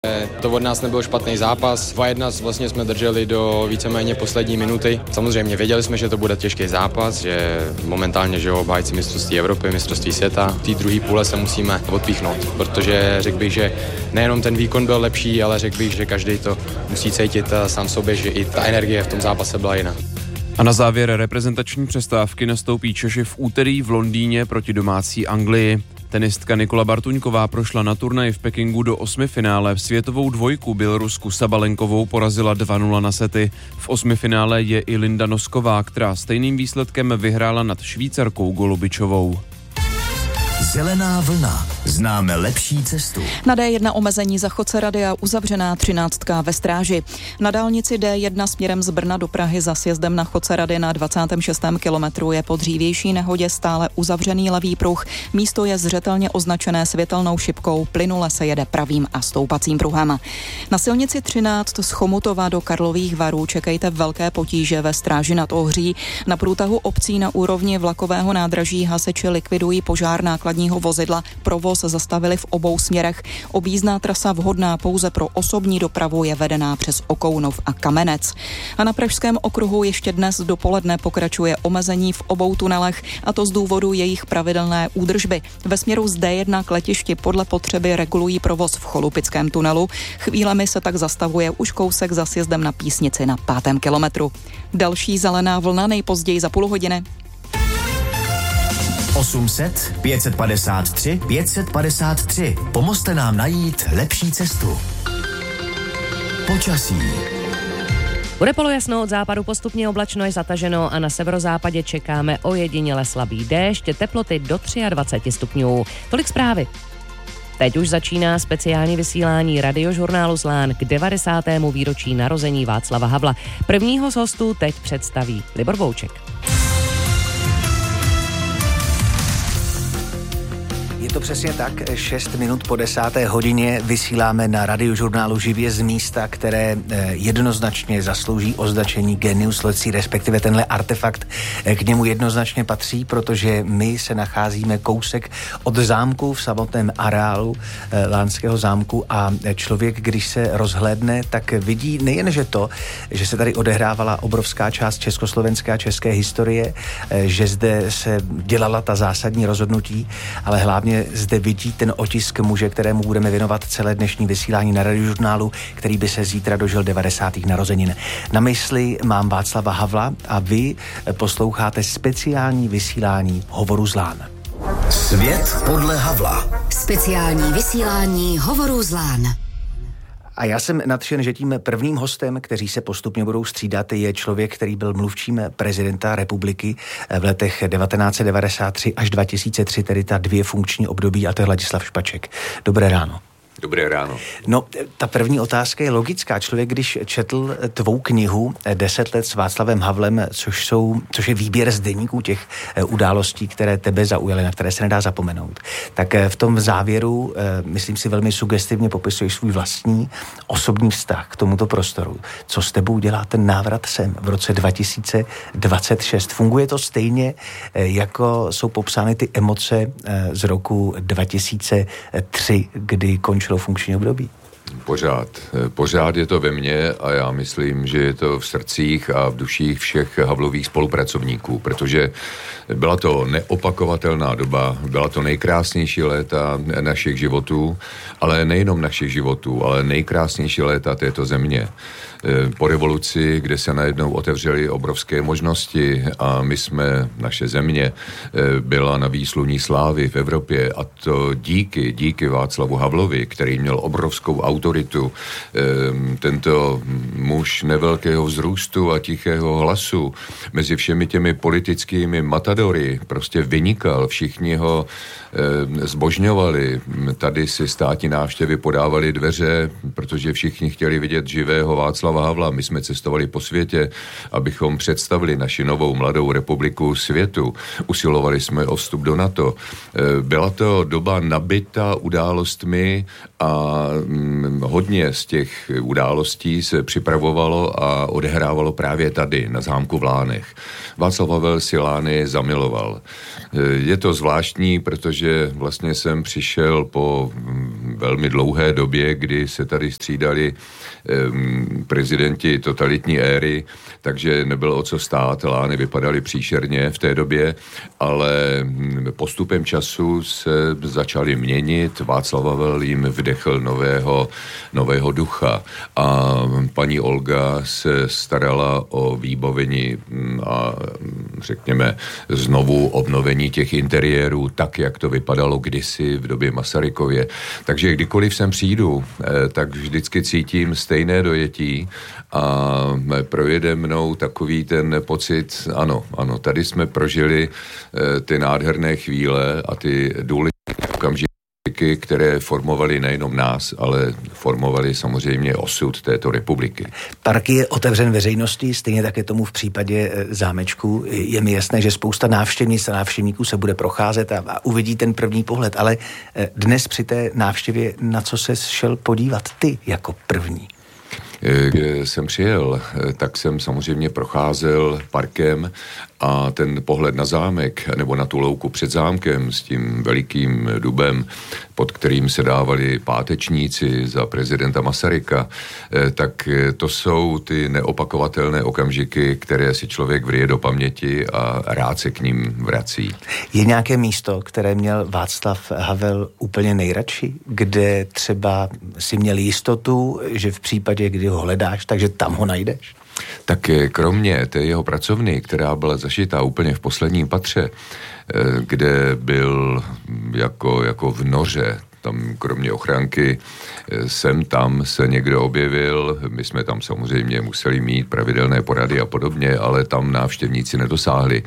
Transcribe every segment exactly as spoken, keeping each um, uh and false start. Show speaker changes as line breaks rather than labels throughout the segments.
To od nás nebyl špatný zápas. dva jedna vlastně jsme drželi do víceméně poslední minuty. Samozřejmě věděli jsme, že to bude těžký zápas, že momentálně že obhájci mistrovství Evropy, mistrovství světa. V té druhé půle se musíme odpíchnout, protože řekl bych, že nejenom ten výkon byl lepší, ale řekl bych, že každý to musí cítit sám sobě, že i ta energie v tom zápase byla jiná.
A na závěr reprezentační přestávky nastoupí Češi v úterý v Londýně proti domácí Anglii. Tenistka Nikola Bartuňková prošla na turnaji v Pekingu do osmifinále. Světovou dvojku Bělorusku Sabalenkovou porazila dva nula na sety. V osmifinále je i Linda Nosková, která stejným výsledkem vyhrála nad Švýcarkou Golubičovou.
Zelená vlna. Známe lepší cestu.
Na D jedna omezení za Chocerady a uzavřená třináctka ve Stráži. Na dálnici D jedna směrem z Brna do Prahy za sjezdem na Chocerady na dvacátém šestém kilometru je po dřívější nehodě stále uzavřený levý pruh. Místo je zřetelně označené světelnou šipkou, plynule se jede pravým a stoupacím pruhem. Na silnici třináct z Chomutova do Karlových Varů čekejte velké potíže ve Stráži nad Ohří. Na průtahu obcí na úrovni vlakového nádraží hasiči likvidují požár nákladního vozidla. Provoz zastavili v obou směrech. Objízdná trasa vhodná pouze pro osobní dopravu je vedená přes Okounov a Kamenec. A na Pražském okruhu ještě dnes dopoledne pokračuje omezení v obou tunelech, a to z důvodu jejich pravidelné údržby. Ve směru z D jedna k letišti podle potřeby regulují provoz v Cholupickém tunelu. Chvílemi se tak zastavuje už kousek za sjezdem na Písnici na pátém kilometru. Další zelená vlna nejpozději za půl hodiny.
osm set, pět set padesát tři, pět set padesát tři. Pomozte nám najít lepší cestu. Počasí.
Bude polojasno, od západu postupně oblačno až zataženo a na severozápadě čekáme ojediněle slabý déšť, teploty do dvacet tři stupňů. Tolik zprávy. Teď už začíná speciální vysílání radiožurnálu Zlán k devadesátému výročí narození Václava Havla. Prvního z hostů teď představí Libor Bouček.
Je to přesně tak, šest minut po desáté hodině vysíláme na radiožurnálu živě z místa, které jednoznačně zaslouží označení Genius Loci, respektive tenhle artefakt k němu jednoznačně patří, protože my se nacházíme kousek od zámku v samotném areálu Lánského zámku a člověk, když se rozhlédne, tak vidí nejenže to, že se tady odehrávala obrovská část československé a české historie, že zde se dělala ta zásadní rozhodnutí, ale hlavně zde vidí ten otisk muže, kterému budeme věnovat celé dnešní vysílání na radiožurnálu, který by se zítra dožil devadesátých narozenin. Na mysli mám Václava Havla a vy posloucháte speciální vysílání Hovoru z Lán.
Svět podle Havla.
Speciální vysílání Hovoru z Lán.
A já jsem nadšen, že tím prvním hostem, kteří se postupně budou střídat, je člověk, který byl mluvčím prezidenta republiky v letech devatenáct set devadesát tři až dva tisíce tři, tedy ta dvě funkční období, a to je Ladislav Špaček. Dobré ráno.
Dobré ráno.
No, ta první otázka je logická. Člověk, když četl tvou knihu Deset let s Václavem Havlem, což, jsou, což je výběr z deníků těch událostí, které tebe zaujaly, na které se nedá zapomenout, tak v tom závěru, myslím si, velmi sugestivně popisuješ svůj vlastní osobní vztah k tomuto prostoru. Co s tebou dělá ten návrat sem v roce dva tisíce dvacet šest? Funguje to stejně, jako jsou popsány ty emoce z roku dva tisíce tři, kdy končilo funkční období?
Pořád. Pořád je to ve mně a já myslím, že je to v srdcích a v duších všech Havlových spolupracovníků, protože byla to neopakovatelná doba, byla to nejkrásnější léta našich životů, ale nejenom našich životů, ale nejkrásnější léta této země. Po revoluci, kde se najednou otevřely obrovské možnosti a my jsme, naše země, byla na výsluní slávy v Evropě, a to díky, díky Václavu Havlovi, který měl obrovskou autoritu. Tento muž nevelkého vzrůstu a tichého hlasu mezi všemi těmi politickými matadory prostě vynikal, všichni ho zbožňovali. Tady si státní návštěvy podávali dveře, protože všichni chtěli vidět živého Václava Havla. My jsme cestovali po světě, abychom představili naši novou mladou republiku světu. Usilovali jsme o vstup do NATO. Byla to doba nabitá událostmi a hodně z těch událostí se připravovalo a odehrávalo právě tady, na zámku v Lánech. Václav Havel si Lány zamiloval. Je to zvláštní, protože vlastně jsem přišel po velmi dlouhé době, kdy se tady střídali prezidenti totalitní éry, takže nebylo o co stát. Lány vypadaly příšerně v té době, ale postupem času se začaly měnit. Václav Havel jim vdechl nového, nového ducha a paní Olga se starala o výbavení a řekněme znovu obnovení těch interiérů tak, jak to vypadalo kdysi v době Masarykově. Takže kdykoliv sem přijdu, tak vždycky cítím stejné dojetí a projede mnou takový ten pocit, ano, ano, tady jsme prožili ty nádherné chvíle a ty důležité okamžiky, které formovaly nejenom nás, ale formovaly samozřejmě osud této republiky.
Park je otevřen veřejnosti, stejně tak je tomu v případě zámečku. Je mi jasné, že spousta návštěvnic a návštěvníků se bude procházet a, a uvidí ten první pohled, ale dnes při té návštěvě na co se šel podívat ty jako první?
Když jsem přijel, tak jsem samozřejmě procházel parkem a ten pohled na zámek nebo na tu louku před zámkem s tím velikým dubem, pod kterým se dávali pátečníci za prezidenta Masaryka, tak to jsou ty neopakovatelné okamžiky, které si člověk vrije do paměti a rád se k ním vrací.
Je nějaké místo, které měl Václav Havel úplně nejradši, kde třeba si měl jistotu, že v případě, kdy ho hledáš, takže tam ho najdeš?
Tak kromě té jeho pracovny, která byla zašitá úplně v posledním patře, kde byl jako, jako v noře, tam kromě ochranky sem tam se někdo objevil, my jsme tam samozřejmě museli mít pravidelné porady a podobně, ale tam návštěvníci nedosáhli.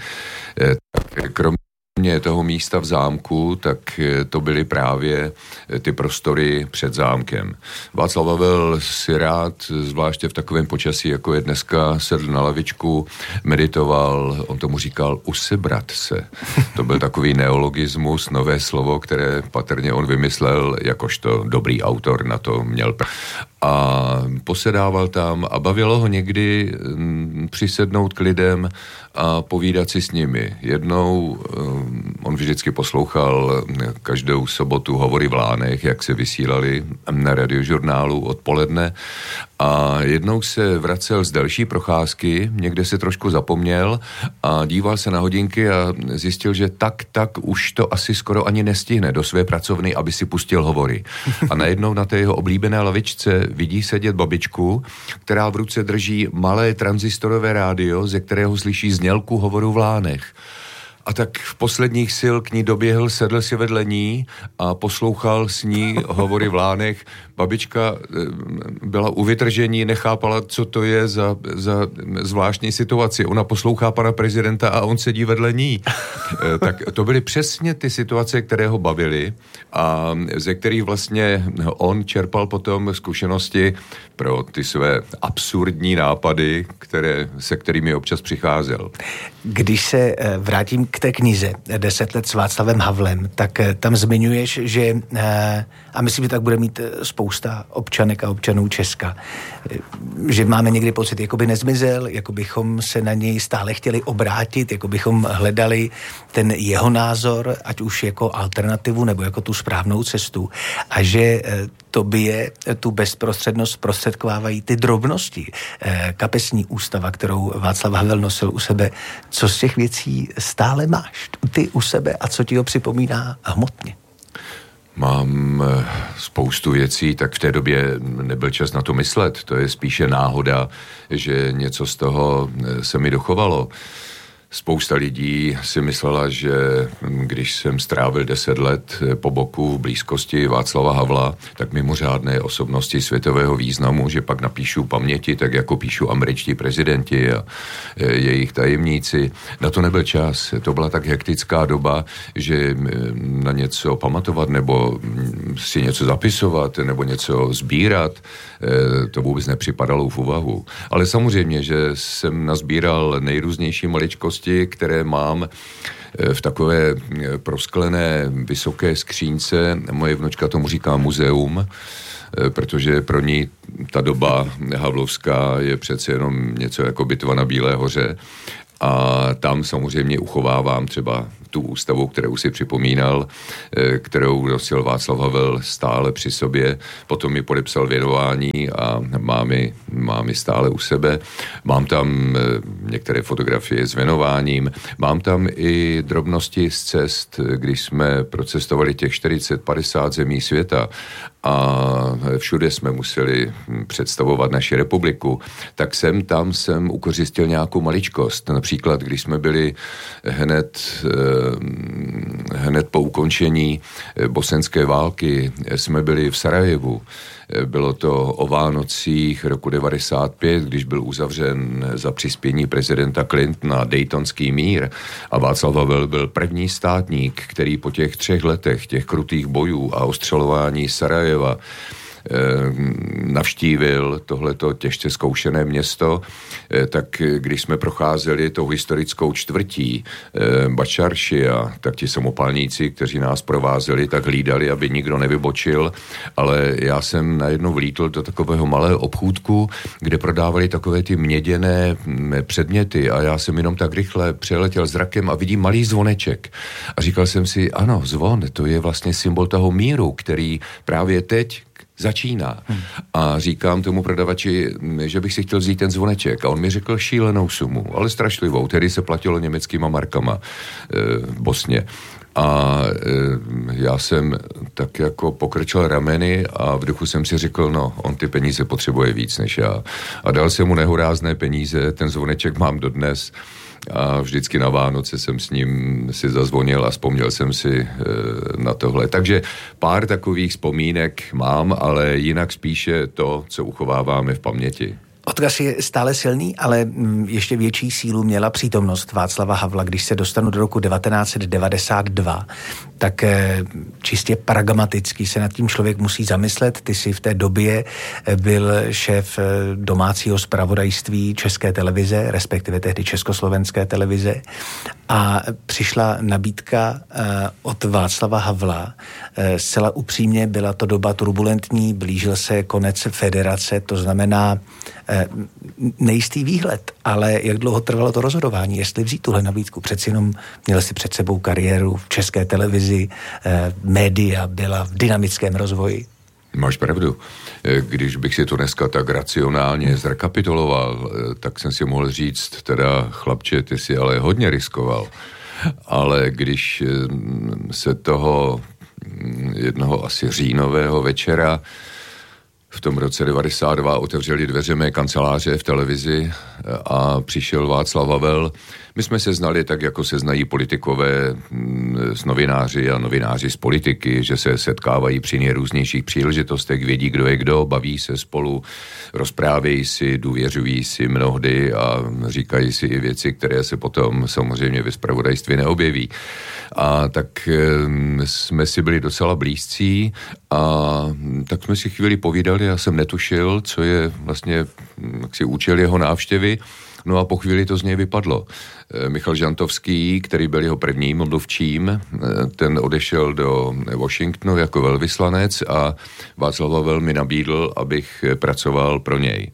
Tak kromě toho místa v zámku, tak to byly právě ty prostory před zámkem. Václav Havel si rád, zvláště v takovém počasí, jako je dneska, sedl na lavičku, meditoval, on tomu říkal usebrat se. To byl takový neologismus, nové slovo, které patrně on vymyslel, jakožto dobrý autor na to měl. A posedával tam a bavilo ho někdy přisednout k lidem a povídat si s nimi. Jednou on vždycky poslouchal každou sobotu Hovory v Lánech, jak se vysílali na radiožurnálu odpoledne, a jednou se vracel z další procházky, někde se trošku zapomněl a díval se na hodinky a zjistil, že tak, tak už to asi skoro ani nestihne do své pracovny, aby si pustil hovory. A najednou na té jeho oblíbené lavičce vidí sedět babičku, která v ruce drží malé tranzistorové rádio, ze kterého slyší znělku Hovoru v Lánech. A tak v posledních sil k ní doběhl, sedl si vedle ní a poslouchal s ní Hovory v Lánech. Babička byla u vytržení, nechápala, co to je za, za zvláštní situaci. Ona poslouchá pana prezidenta a on sedí vedle ní. Tak to byly přesně ty situace, které ho bavily a ze kterých vlastně on čerpal potom zkušenosti pro ty své absurdní nápady, které, se kterými občas přicházel.
Když se vrátím k té knize Deset let s Václavem Havlem, tak tam zmiňuješ, že, a myslím, že tak bude mít spousta občanek a občanů Česka, že máme někdy pocit, jako by nezmizel, jako bychom se na něj stále chtěli obrátit, jako bychom hledali ten jeho názor, ať už jako alternativu nebo jako tu správnou cestu, a že tobě tu bezprostřednost zprostředkovávají ty drobnosti. Kapesní ústava, kterou Václav Havel nosil u sebe. Co z těch věcí stále máš ty u sebe a co ti ho připomíná hmotně?
Mám spoustu věcí, tak v té době nebyl čas na to myslet. To je spíše náhoda, že něco z toho se mi dochovalo. Spousta lidí si myslela, že když jsem strávil deset let po boku v blízkosti Václava Havla, tak mimořádné osobnosti světového významu, že pak napíšu paměti, tak jako píšu američtí prezidenti a jejich tajemníci. Na to nebyl čas. To byla tak hektická doba, že na něco pamatovat nebo si něco zapisovat nebo něco sbírat, to vůbec nepřipadalo v úvahu. Ale samozřejmě, že jsem nazbíral nejrůznější maličkosti, které mám v takové prosklené vysoké skřínce. Moje vnučka tomu říká muzeum. protože pro ní ta doba havlovská je přece jenom něco jako bitva na Bílé hoře. A tam samozřejmě uchovávám třeba tu ústavu, kterou si připomínal, kterou nosil Václav Havel stále při sobě. Potom mi podepsal věnování a mám ji, mám ji stále u sebe. Mám tam některé fotografie s věnováním. Mám tam i drobnosti z cest, když jsme procestovali těch čtyřicet padesát zemí světa a všude jsme museli představovat naši republiku, tak sem tam jsem ukořistil nějakou maličkost. Například, když jsme byli hned, hned po ukončení bosenské války, jsme byli v Sarajevu. Bylo to o Vánocích roku devadesát pět, když byl uzavřen za přispění prezidenta Clintona Daytonský mír a Václav Havel byl první státník, který po těch třech letech těch krutých bojů a ostřelování Sarajeva navštívil tohleto těžce zkoušené město, tak když jsme procházeli tou historickou čtvrtí Bačaršia, tak ti samopalníci, kteří nás provázeli, tak hlídali, aby nikdo nevybočil, ale já jsem najednou vlítl do takového malého obchůdku, kde prodávali takové ty měděné předměty a já jsem jenom tak rychle přeletěl zrakem a vidím malý zvoneček. A říkal jsem si, ano, zvon, to je vlastně symbol toho míru, který právě teď začíná. Hmm. A říkám tomu prodavači, že bych si chtěl vzít ten zvoneček. A on mi řekl šílenou sumu, ale strašlivou. Tedy se platilo německýma markama e, v Bosně. A e, já jsem tak jako pokrčil rameny a v duchu jsem si řekl, no, on ty peníze potřebuje víc než já. A dal jsem mu nehorázné peníze, ten zvoneček mám dodnes. A vždycky na Vánoce jsem s ním si zazvonil a vzpomněl jsem si e, na tohle. Takže pár takových vzpomínek mám, ale jinak spíše to, co uchováváme v paměti.
Odkaz je stále silný, ale ještě větší sílu měla přítomnost Václava Havla. Když se dostanu do roku devatenáct set devadesát dva, tak čistě pragmaticky se nad tím člověk musí zamyslet. Ty jsi v té době byl šéf domácího zpravodajství České televize, respektive tehdy Československé televize, a přišla nabídka od Václava Havla. Zcela upřímně byla to doba turbulentní, blížil se konec federace, to znamená nejistý výhled, ale jak dlouho trvalo to rozhodování, jestli vzít tuhle nabídku? Přeci jenom měl si před sebou kariéru v České televizi, média byla v dynamickém rozvoji.
Máš pravdu. Když bych si to dneska tak racionálně zrekapituloval, tak jsem si mohl říct, teda chlapče, ty si ale hodně riskoval. Ale když se toho jednoho asi říjnového večera v tom roce devadesát dva otevřeli dveře mé kanceláře v televizi a přišel Václav Havel. My jsme se znali tak, jako se znají politikové s novináři a novináři z politiky, že se setkávají při nejrůznějších příležitostech, vědí, kdo je kdo, baví se spolu, rozprávějí si, důvěřují si mnohdy a říkají si i věci, které se potom samozřejmě ve zpravodajství neobjeví. A tak jsme si byli docela blízcí a tak jsme si chvíli povídali, já jsem netušil, co je vlastně jaksi účel jeho návštěvy. No a po chvíli to z něj vypadlo. Michal Žantovský, který byl jeho prvním mluvčím, ten odešel do Washingtonu jako velvyslanec a Václav Havel mi nabídl, abych pracoval pro něj.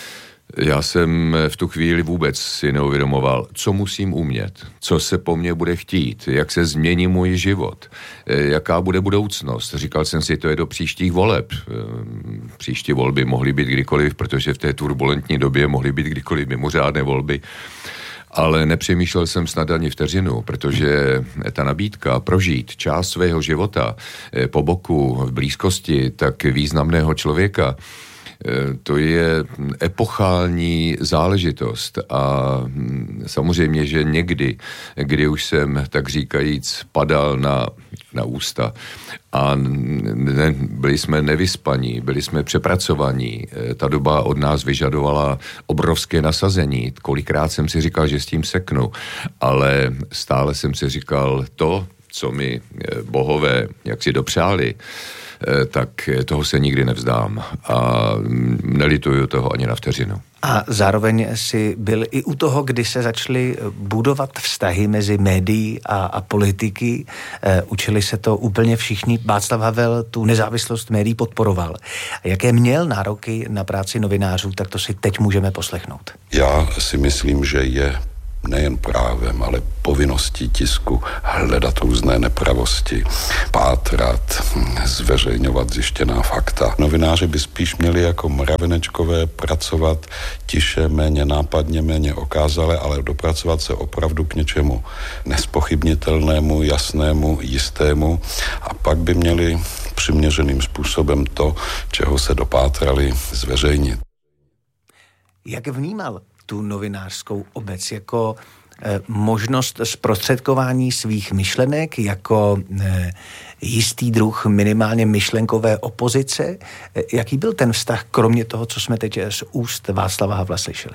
Já jsem v tu chvíli vůbec si neuvědomoval, co musím umět, co se po mně bude chtít, jak se změní můj život, jaká bude budoucnost. Říkal jsem si, to je do příštích voleb. Příští volby mohly být kdykoliv, protože v té turbulentní době mohly být kdykoliv mimořádné volby. Ale nepřemýšlel jsem snad ani vteřinu, protože ta nabídka prožít část svého života po boku v blízkosti tak významného člověka, to je epochální záležitost a samozřejmě, že někdy, kdy už jsem, tak říkajíc, padal na, na ústa a ne, byli jsme nevyspaní, byli jsme přepracovaní, ta doba od nás vyžadovala obrovské nasazení, kolikrát jsem si říkal, že s tím seknu, ale stále jsem si říkal to, co mi bohové jaksi dopřáli, tak toho se nikdy nevzdám a nelituju toho ani na vteřinu.
A zároveň si byl i u toho, kdy se začaly budovat vztahy mezi médií a, a politiky. E, učili se to úplně všichni. Václav Havel tu nezávislost médií podporoval. A jaké měl nároky na práci novinářů, tak to si teď můžeme poslechnout.
Já si myslím, že je nejen právem, ale povinností tisku hledat různé nepravosti, pátrat, zveřejňovat zjištěná fakta. Novináři by spíš měli jako mravenečkové pracovat tiše, méně nápadně, méně okázale, ale dopracovat se opravdu k něčemu nespochybnitelnému, jasnému, jistému a pak by měli přiměřeným způsobem to, čeho se dopátrali, zveřejnit.
Jak vnímal tu novinářskou obec jako eh, možnost zprostředkování svých myšlenek, jako eh, jistý druh minimálně myšlenkové opozice? Eh, jaký byl ten vztah, kromě toho, co jsme teď z úst Václava Havla slyšeli?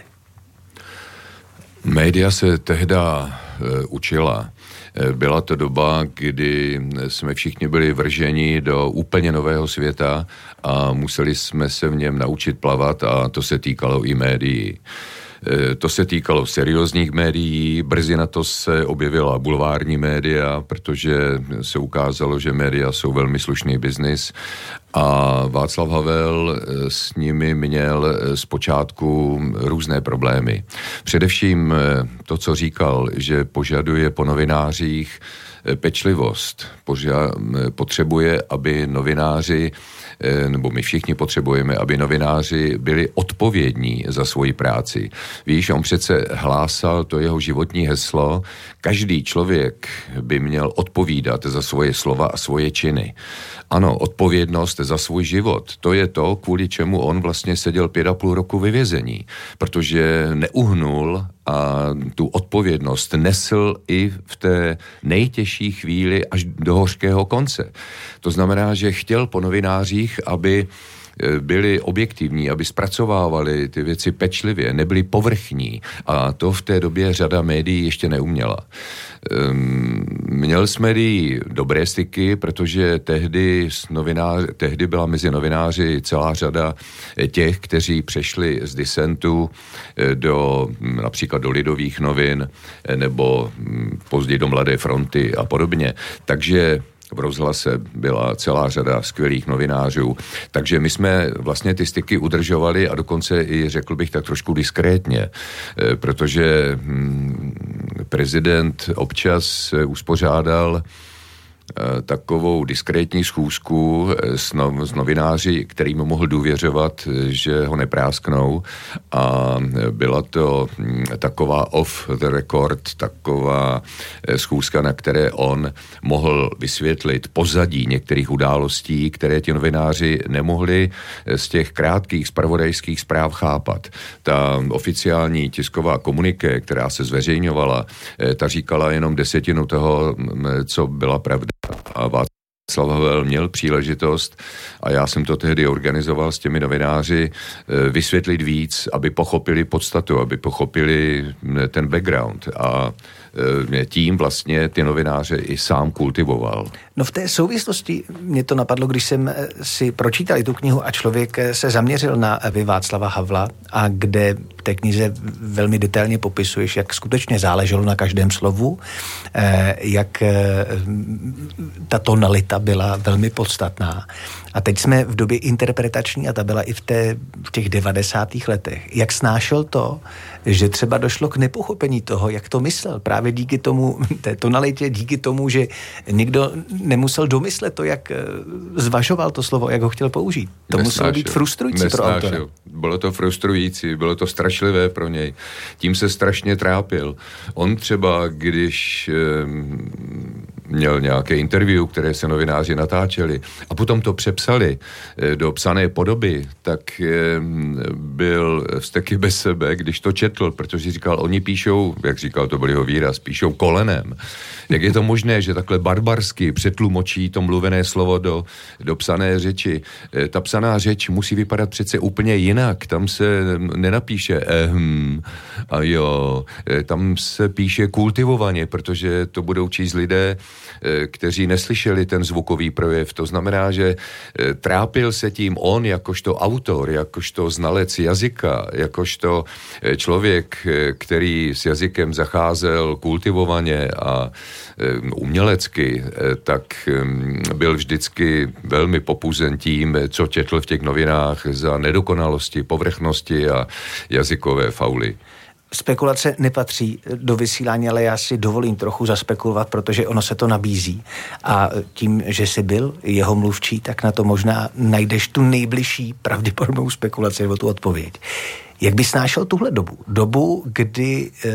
Média se tehda e, učila. E, byla to doba, kdy jsme všichni byli vrženi do úplně nového světa a museli jsme se v něm naučit plavat a to se týkalo i médií. To se týkalo seriózních médií, brzy na to se objevila bulvární média, protože se ukázalo, že média jsou velmi slušný biznis a Václav Havel s nimi měl zpočátku různé problémy. Především to, co říkal, že požaduje po novinářích pečlivost, potřebuje, aby novináři nebo my všichni potřebujeme, aby novináři byli odpovědní za svoji práci. Víš, on přece hlásal to jeho životní heslo, každý člověk by měl odpovídat za svoje slova a svoje činy. Ano, odpovědnost za svůj život, to je to, kvůli čemu on vlastně seděl pět a půl roku ve vězení, protože neuhnul a tu odpovědnost nesl i v té nejtěžší chvíli až do hořkého konce. To znamená, že chtěl po novinářích, aby byli objektivní, aby zpracovávali ty věci pečlivě, nebyli povrchní a to v té době řada médií ještě neuměla. Měl s médií dobré styky, protože tehdy, novinář, tehdy byla mezi novináři celá řada těch, kteří přešli z disentu do například do Lidových novin nebo později do Mladé fronty a podobně. Takže v rozhlase byla celá řada skvělých novinářů, takže my jsme vlastně ty styky udržovali a dokonce i řekl bych tak trošku diskrétně, protože prezident občas uspořádal takovou diskrétní schůzku s, no, s novináři, kterým mohl důvěřovat, že ho neprásknou a byla to taková off the record, taková schůzka, na které on mohl vysvětlit pozadí některých událostí, které ti novináři nemohli z těch krátkých zpravodajských zpráv chápat. Ta oficiální tisková komuniké, která se zveřejňovala, ta říkala jenom desetinu toho, co byla pravda. A Václav Havel měl příležitost, a já jsem to tehdy organizoval s těmi novináři, vysvětlit víc, aby pochopili podstatu, aby pochopili ten background a tím vlastně ty novináře i sám kultivoval.
No v té souvislosti mě to napadlo, když jsem si pročítal tu knihu a člověk se zaměřil na Václava Havla a kde v té knize velmi detailně popisuješ, jak skutečně záleželo na každém slovu, jak ta tonalita byla velmi podstatná. A teď jsme v době interpretační a ta byla i v, té, v těch devadesátých letech. Jak snášel to, že třeba došlo k nepochopení toho, jak to myslel, právě díky tomu, té tonalitě, díky tomu, že někdo nemusel domyslet to, jak zvažoval to slovo, jak ho chtěl použít. To nesnášel, muselo být frustrující nesnášel. Pro autora.
Bylo to frustrující, bylo to strašlivé pro něj. Tím se strašně trápil. On třeba, když měl nějaké interview, které se novináři natáčeli a potom to přepsali do psané podoby, tak byl vzteky bez sebe, když to četl, protože říkal, oni píšou, jak říkal, to byl jeho výraz, píšou kolenem. Jak je to možné, že takhle barbarsky přetlumočí to mluvené slovo do, do psané řeči? Ta psaná řeč musí vypadat přece úplně jinak. Tam se nenapíše ehm a jo, tam se píše kultivovaně, protože to budou číst lidé, kteří neslyšeli ten zvukový projev. To znamená, že trápil se tím on jakožto autor, jakožto znalec jazyka, jakožto člověk, který s jazykem zacházel kultivovaně a umělecky, tak byl vždycky velmi popuzen tím, co četl v těch novinách za nedokonalosti, povrchnosti a jazykové fauly.
Spekulace nepatří do vysílání, ale já si dovolím trochu zaspekulovat, protože ono se to nabízí. A tím, že jsi byl jeho mluvčí, tak na to možná najdeš tu nejbližší pravděpodobnou spekulaci nebo tu odpověď. Jak bys snášel tuhle dobu? Dobu, kdy e,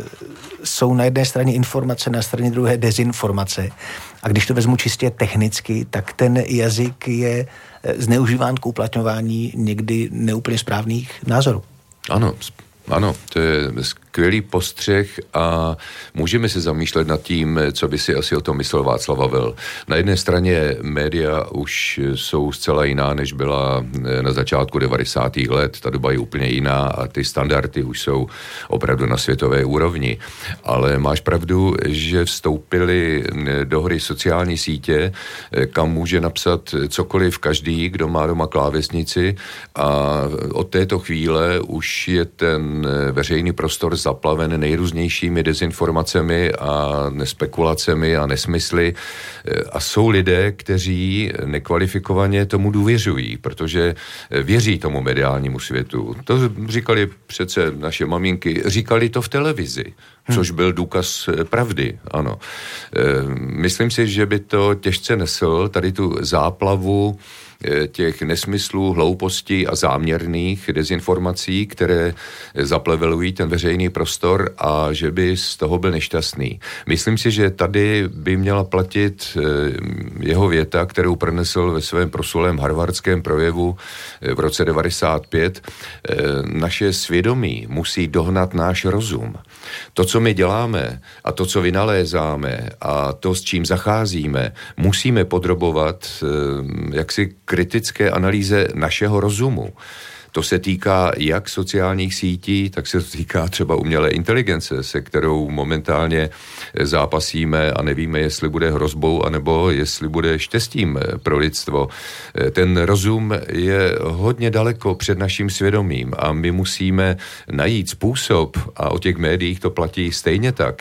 jsou na jedné straně informace, na straně druhé dezinformace. A když to vezmu čistě technicky, tak ten jazyk je zneužíván k uplatňování někdy neúplně správných názorů.
Ano, Ano, to je skvělý postřeh a můžeme se zamýšlet nad tím, co by si asi o tom myslel Václav Havel. Na jedné straně média už jsou zcela jiná, než byla na začátku devadesátých let. Ta doba je úplně jiná a ty standardy už jsou opravdu na světové úrovni. Ale máš pravdu, že vstoupily do hry sociální sítě, kam může napsat cokoliv každý, kdo má doma klávesnici, a od této chvíle už je ten veřejný prostor zaplaven nejrůznějšími dezinformacemi a spekulacemi a nesmysly. A jsou lidé, kteří nekvalifikovaně tomu důvěřují, protože věří tomu mediálnímu světu. To říkali přece naše maminky, říkali to v televizi, což byl důkaz pravdy, ano. Myslím si, že by to těžce nesl tady tu záplavu těch nesmyslů, hloupostí a záměrných dezinformací, které zaplevelují ten veřejný prostor, a že by z toho byl nešťastný. Myslím si, že tady by měla platit jeho věta, kterou pronesl ve svém proslulém harvardském projevu v roce devadesát pět. Naše svědomí musí dohnat náš rozum. To, co my děláme a to, co vynalézáme a to, s čím zacházíme, musíme podrobovat jaksi kritické analýze našeho rozumu. To se týká jak sociálních sítí, tak se to týká třeba umělé inteligence, se kterou momentálně zápasíme a nevíme, jestli bude hrozbou, anebo jestli bude štěstím pro lidstvo. Ten rozum je hodně daleko před naším svědomím a my musíme najít způsob, a o těch médiích to platí stejně tak,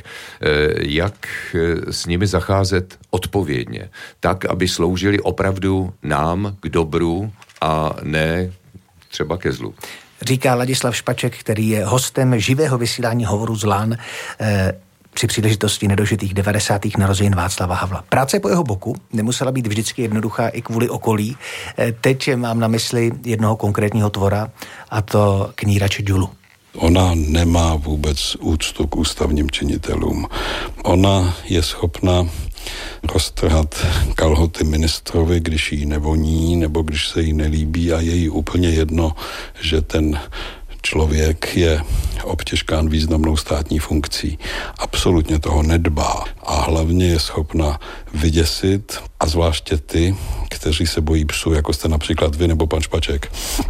jak s nimi zacházet odpovědně. Tak, aby sloužili opravdu nám k dobru a ne třeba ke zlu.
Říká Ladislav Špaček, který je hostem živého vysílání Hovoru z LAN eh, při příležitosti nedožitých devadesátých narozenin Václava Havla. Práce po jeho boku nemusela být vždycky jednoduchá i kvůli okolí. Eh, teď mám na mysli jednoho konkrétního tvora, a to knírače Ďulu.
Ona nemá vůbec úctu k ústavním činitelům. Ona je schopna roztrhat kalhoty ministrovi, když jí nevoní, nebo když se jí nelíbí, a je jí úplně jedno, že ten člověk je obtěžkán významnou státní funkcí. Absolutně toho nedbá a hlavně je schopna vyděsit, a zvláště ty, kteří se bojí psů, jako jste například vy nebo pan Špaček.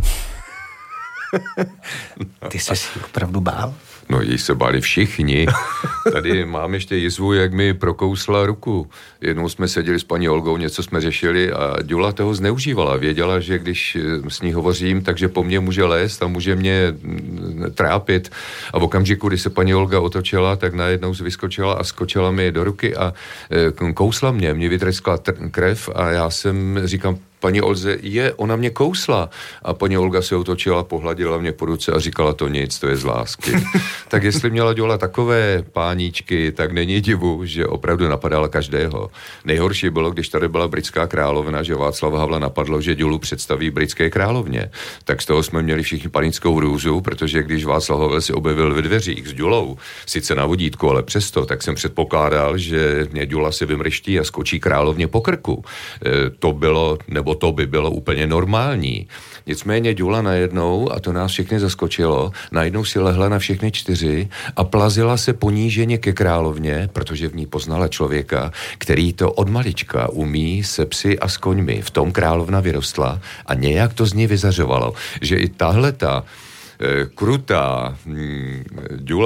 Ty jsi si opravdu bál?
No, jí se báli všichni. Tady mám ještě jizvu, jak mi prokousla ruku. Jednou jsme seděli s paní Olgou, něco jsme řešili a Ďula toho zneužívala. Věděla, že když s ní hovořím, takže po mně může lézt a může mě trápit. A v okamžiku, kdy se paní Olga otočila, tak najednou vyskočila a skočila mi do ruky a kousla mě. Mě vytreskla krev a já jsem říkám, paní Olze, je, ona mě kousla. A paní Olga se otočila, pohladila mě po ruce a říkala, to nic, to je z lásky. Tak jestli měla Ďula takové páníčky, tak není divu, že opravdu napadala každého. Nejhorší bylo, když tady byla britská královna, že Václava Havla napadlo, že Ďulu představí britské královně. Tak z toho jsme měli všichni panickou hrůzu, protože když Václav Havel si objevil ve dveřích s Ďulou, sice na vodítku, ale přesto, tak jsem předpokládal, že mě Ďula si vymrští a skočí královně po krku. E, to bylo, nebo to by bylo úplně normální. Nicméně Ďula najednou, a to nás všechny zaskočilo, najednou si lehla na všechny čtyři a plazila se poníženě ke královně, protože v ní poznala člověka, který to od malička umí se psy a s koňmi. V tom královna vyrostla a nějak to z ní vyzařovalo, že i tahleta e, krutá hm, Ďula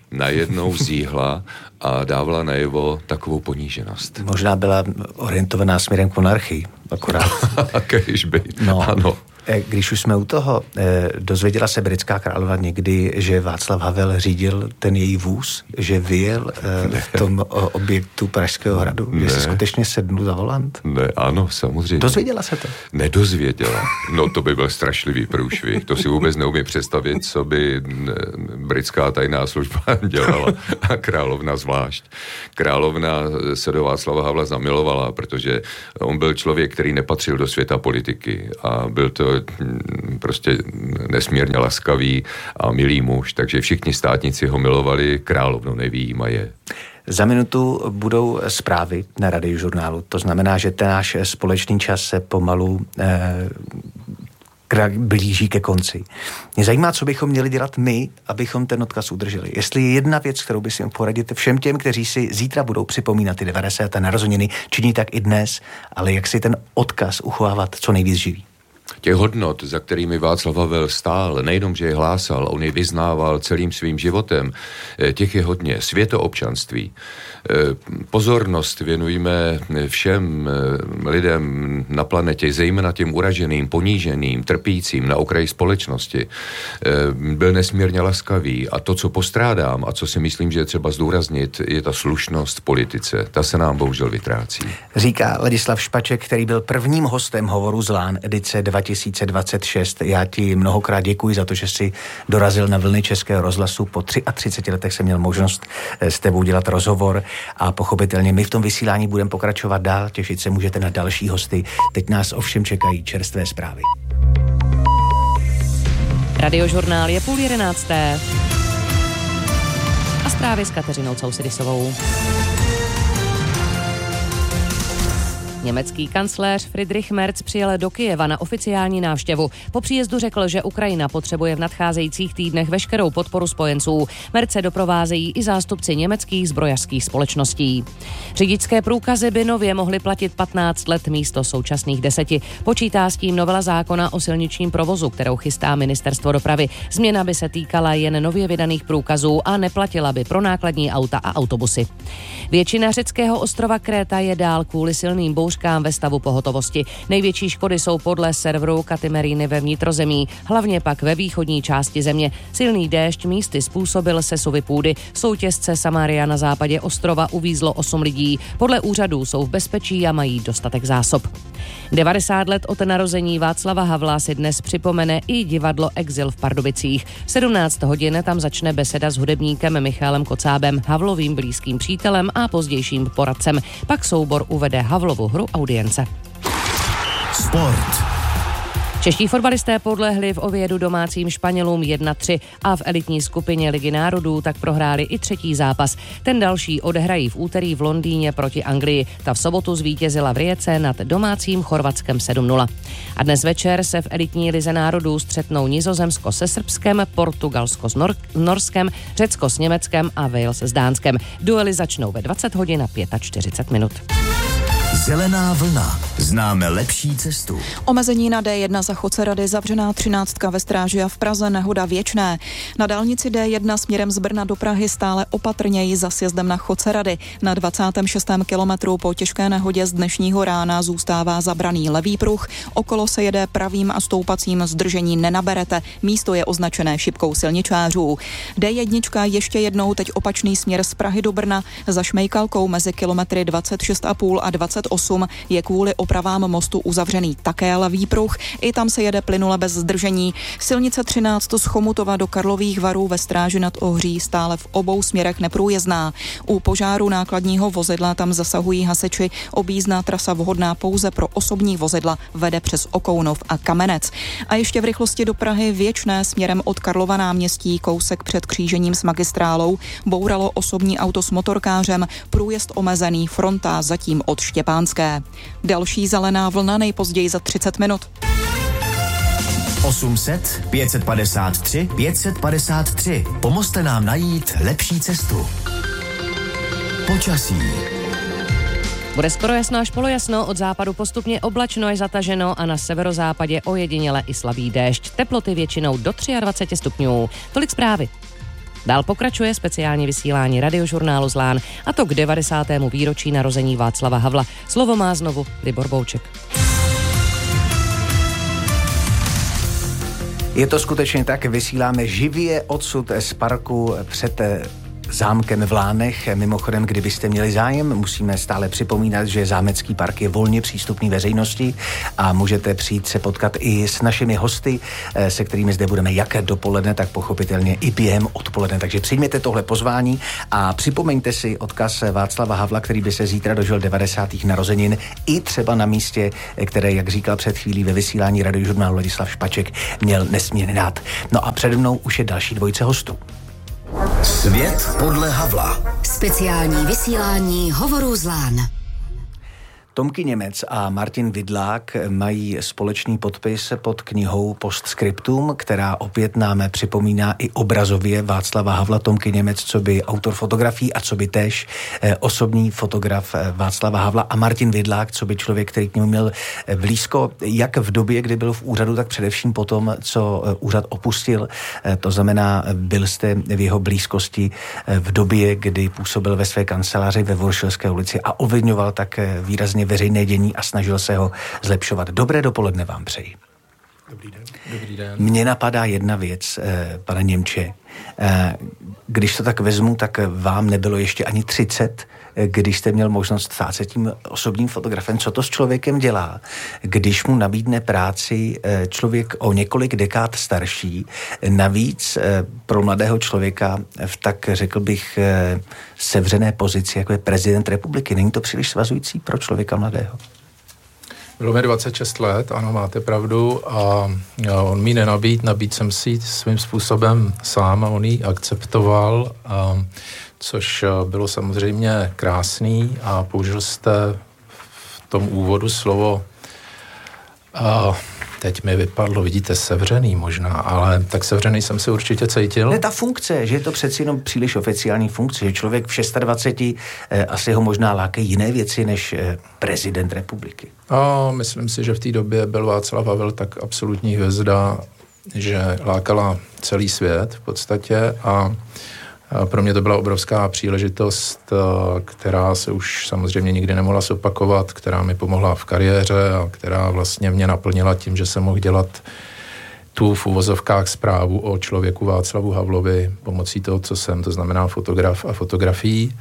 najednou zíhla a dávala najevo takovou poníženost.
Možná byla orientovaná směrem k monarchii, akorát.
Kež by,
no.
Ano.
Když už jsme u toho, dozvěděla se britská královna někdy, že Václav Havel řídil ten její vůz, že vyjel ne. v tom objektu Pražského hradu, ne. že si skutečně sednul za volant?
Ne, ano, samozřejmě.
Dozvěděla se to?
Nedozvěděla. No to by byl strašlivý průšvih. To si vůbec neumím představit, co by britská tajná služba dělala a královna zvlášť. Královna se do Václava Havla zamilovala, protože on byl člověk, který nepatřil do světa politiky a byl to prostě nesmírně laskavý a milý muž, takže všichni státníci ho milovali, královnu nevyjímaje.
Za minutu budou zprávy na Radiožurnálu, to znamená, že ten náš společný čas se pomalu eh, blíží ke konci. Mě zajímá, co bychom měli dělat my, abychom ten odkaz udrželi. Jestli je jedna věc, kterou by si poradit všem těm, kteří si zítra budou připomínat ty devadesáté narozeniny, činí tak i dnes, ale jak si ten odkaz uchovávat co nejvíc živý.
Těch hodnot, za kterými Václav Havel stál, nejenom, že je hlásal, on je vyznával celým svým životem, těch je hodně. Světoobčanství. Pozornost věnujeme všem lidem na planetě, zejména těm uraženým, poníženým, trpícím na okraji společnosti. Byl nesmírně laskavý a to, co postrádám a co si myslím, že je třeba zdůraznit, je ta slušnost v politice. Ta se nám bohužel vytrácí.
Říká Ladislav Špaček, který byl prvním hostem Hovoru z Lán edice dva tisíce dvacet šest. Já ti mnohokrát děkuji za to, že jsi dorazil na vlny Českého rozhlasu. Po třiatřiceti letech jsem měl možnost s tebou dělat rozhovor a pochopitelně my v tom vysílání budeme pokračovat dál. Těšit se můžete na další hosty. Teď nás ovšem čekají čerstvé zprávy.
Radiožurnál je půl jedenácté. A zprávy s Kateřinou Cousidisovou. Německý kancléř Friedrich Merz přijel do Kyjeva na oficiální návštěvu. Po příjezdu řekl, že Ukrajina potřebuje v nadcházejících týdnech veškerou podporu spojenců. Merze doprovázejí i zástupci německých zbrojařských společností. Řidičské průkazy by nově mohly platit patnáct let místo současných deseti. Počítá s tím novela zákona o silničním provozu, kterou chystá ministerstvo dopravy. Změna by se týkala jen nově vydaných průkazů a neplatila by pro nákladní auta a autobusy. Většina řeckého ostrova Kréta je dál kvůli silným bouřkám ve stavu pohotovosti. Největší škody jsou podle serveru Katimeriny ve vnitrozemí, hlavně pak ve východní části země. Silný déšť místy způsobil sesuvy půdy. Soutězce Samária na západě ostrova uvízlo osm lidí. Podle úřadů jsou v bezpečí a mají dostatek zásob. devadesát let od narození Václava Havla si dnes připomene i divadlo Exil v Pardubicích. V sedmnáct hodin tam začne beseda s hudebníkem Michalem Kocábem, Havlovým blízkým přítelem a pozdějším poradcem. Pak soubor uvede Havlovu hru Audience.
Sport.
Čeští fotbalisté podlehli v Oviedu domácím Španělům jedna tři a v elitní skupině Ligy národů tak prohráli i třetí zápas. Ten další odehrají v úterý v Londýně proti Anglii. Ta v sobotu zvítězila v Rijece nad domácím Chorvatskem sedm nula. A dnes večer se v elitní lize národů střetnou Nizozemsko se Srbskem, Portugalsko s Nor- Norskem, Řecko s Německem a Wales s Dánskem. Duely začnou ve dvacet hodin a čtyřicet pět minut.
Zelená vlna. Známe lepší cestu.
Omezení na D jedna za Chocerady, zavřená třináctka ve Stráži a v Praze nehoda Věčné. Na dálnici D jedna směrem z Brna do Prahy stále opatrněji za sjezdem na Chocerady. Na dvacátém šestém kilometru po těžké nehodě z dnešního rána zůstává zabraný levý pruh. Okolo se jede pravým a stoupacím zdržení nenaberete. Místo je označené šipkou silničářů. D jedna ještě jednou teď opačný směr z Prahy do Brna za Šmejkalkou mezi kilometry dvacet šest a půl a dvacet osm je kvůli opravám mostu uzavřený také levý pruh. I tam se jede plynule bez zdržení. Silnice třináct z Chomutova do Karlových Varů ve Stráži nad Ohří stále v obou směrech neprůjezdná. U požáru nákladního vozidla tam zasahují hasiči. Objízdná trasa vhodná pouze pro osobní vozidla vede přes Okounov a Kamenec. A ještě v rychlosti do Prahy Věčné směrem od Karlova náměstí kousek před křížením s magistrálou bouralo osobní auto s motorkářem, průjezd omezený, fronta zatím od Štěpánské. Další zelená vlna nejpozději za třicet minut.
osm set pět set padesát tři pět set padesát tři. Pomozte nám najít lepší cestu. Počasí.
Bude skoro jasno až polojasno, od západu postupně oblačno až zataženo a na severozápadě ojediněle i slabý déšť. Teploty většinou do dvacet tři stupňů. Tolik zprávy. Dál pokračuje speciální vysílání Radiožurnálu Zlán, a to k devadesátému výročí narození Václava Havla. Slovo má znovu Libor Bouček.
Je to skutečně tak, vysíláme živě odsud z parku před zámkem v Lánech. Mimochodem, kdybyste měli zájem, musíme stále připomínat, že zámecký park je volně přístupný veřejnosti a můžete přijít se potkat i s našimi hosty, se kterými zde budeme jak dopoledne, tak pochopitelně i během odpoledne. Takže přijměte tohle pozvání a připomeňte si odkaz Václava Havla, který by se zítra dožil devadesátých narozenin, i třeba na místě, které, jak říkal před chvílí ve vysílání Radiožurnálu Ladislav Špaček, měl nesmírně rád. No a přede mnou už je další dvojice hostů.
Svět podle Havla.
Speciální vysílání Hovorů Zlán.
Tomky Němec a Martin Vidlák mají společný podpis pod knihou Postscriptum, která opět nám připomíná i obrazově Václava Havla. Tomky Němec, co by autor fotografií a co by též eh, osobní fotograf Václava Havla, a Martin Vidlák, co by člověk, který k němu měl blízko, jak v době, kdy byl v úřadu, tak především potom, co úřad opustil. Eh, to znamená, byl jste v jeho blízkosti eh, v době, kdy působil ve své kanceláři ve Voršilské ulici a ovlivňoval tak eh, výrazně veřejné dění a snažil se ho zlepšovat. Dobré dopoledne vám přeji.
Dobrý den. Dobrý den.
Mně napadá jedna věc, eh, pane Němče. Eh, když to tak vezmu, tak vám nebylo ještě ani třicet, eh, když jste měl možnost stát se tím osobním fotografem. Co to s člověkem dělá, když mu nabídne práci eh, člověk o několik dekád starší, navíc eh, pro mladého člověka v tak, řekl bych, eh, sevřené pozici, jako je prezident republiky. Není to příliš svazující pro člověka mladého?
Bylo mi dvacet šest let, ano, máte pravdu, a on mi nenabíd, nabíd jsem si svým způsobem sám a on ji akceptoval, a, což bylo samozřejmě krásný, a použil jste v tom úvodu slovo, a teď mi vypadlo, vidíte, sevřený možná, ale tak sevřený jsem se určitě cítil.
Ne, ta funkce, že je to přeci jenom příliš oficiální funkce, že člověk v dvaceti šesti eh, asi ho možná lákají jiné věci než eh, prezident republiky.
A myslím si, že v té době byl Václav Havel tak absolutní hvězda, že lákala celý svět v podstatě, a pro mě to byla obrovská příležitost, která se už samozřejmě nikdy nemohla zopakovat, která mi pomohla v kariéře a která vlastně mě naplnila tím, že jsem mohl dělat tu v uvozovkách zprávu o člověku Václavu Havlovi pomocí toho, co jsem, to znamená fotograf a fotografií.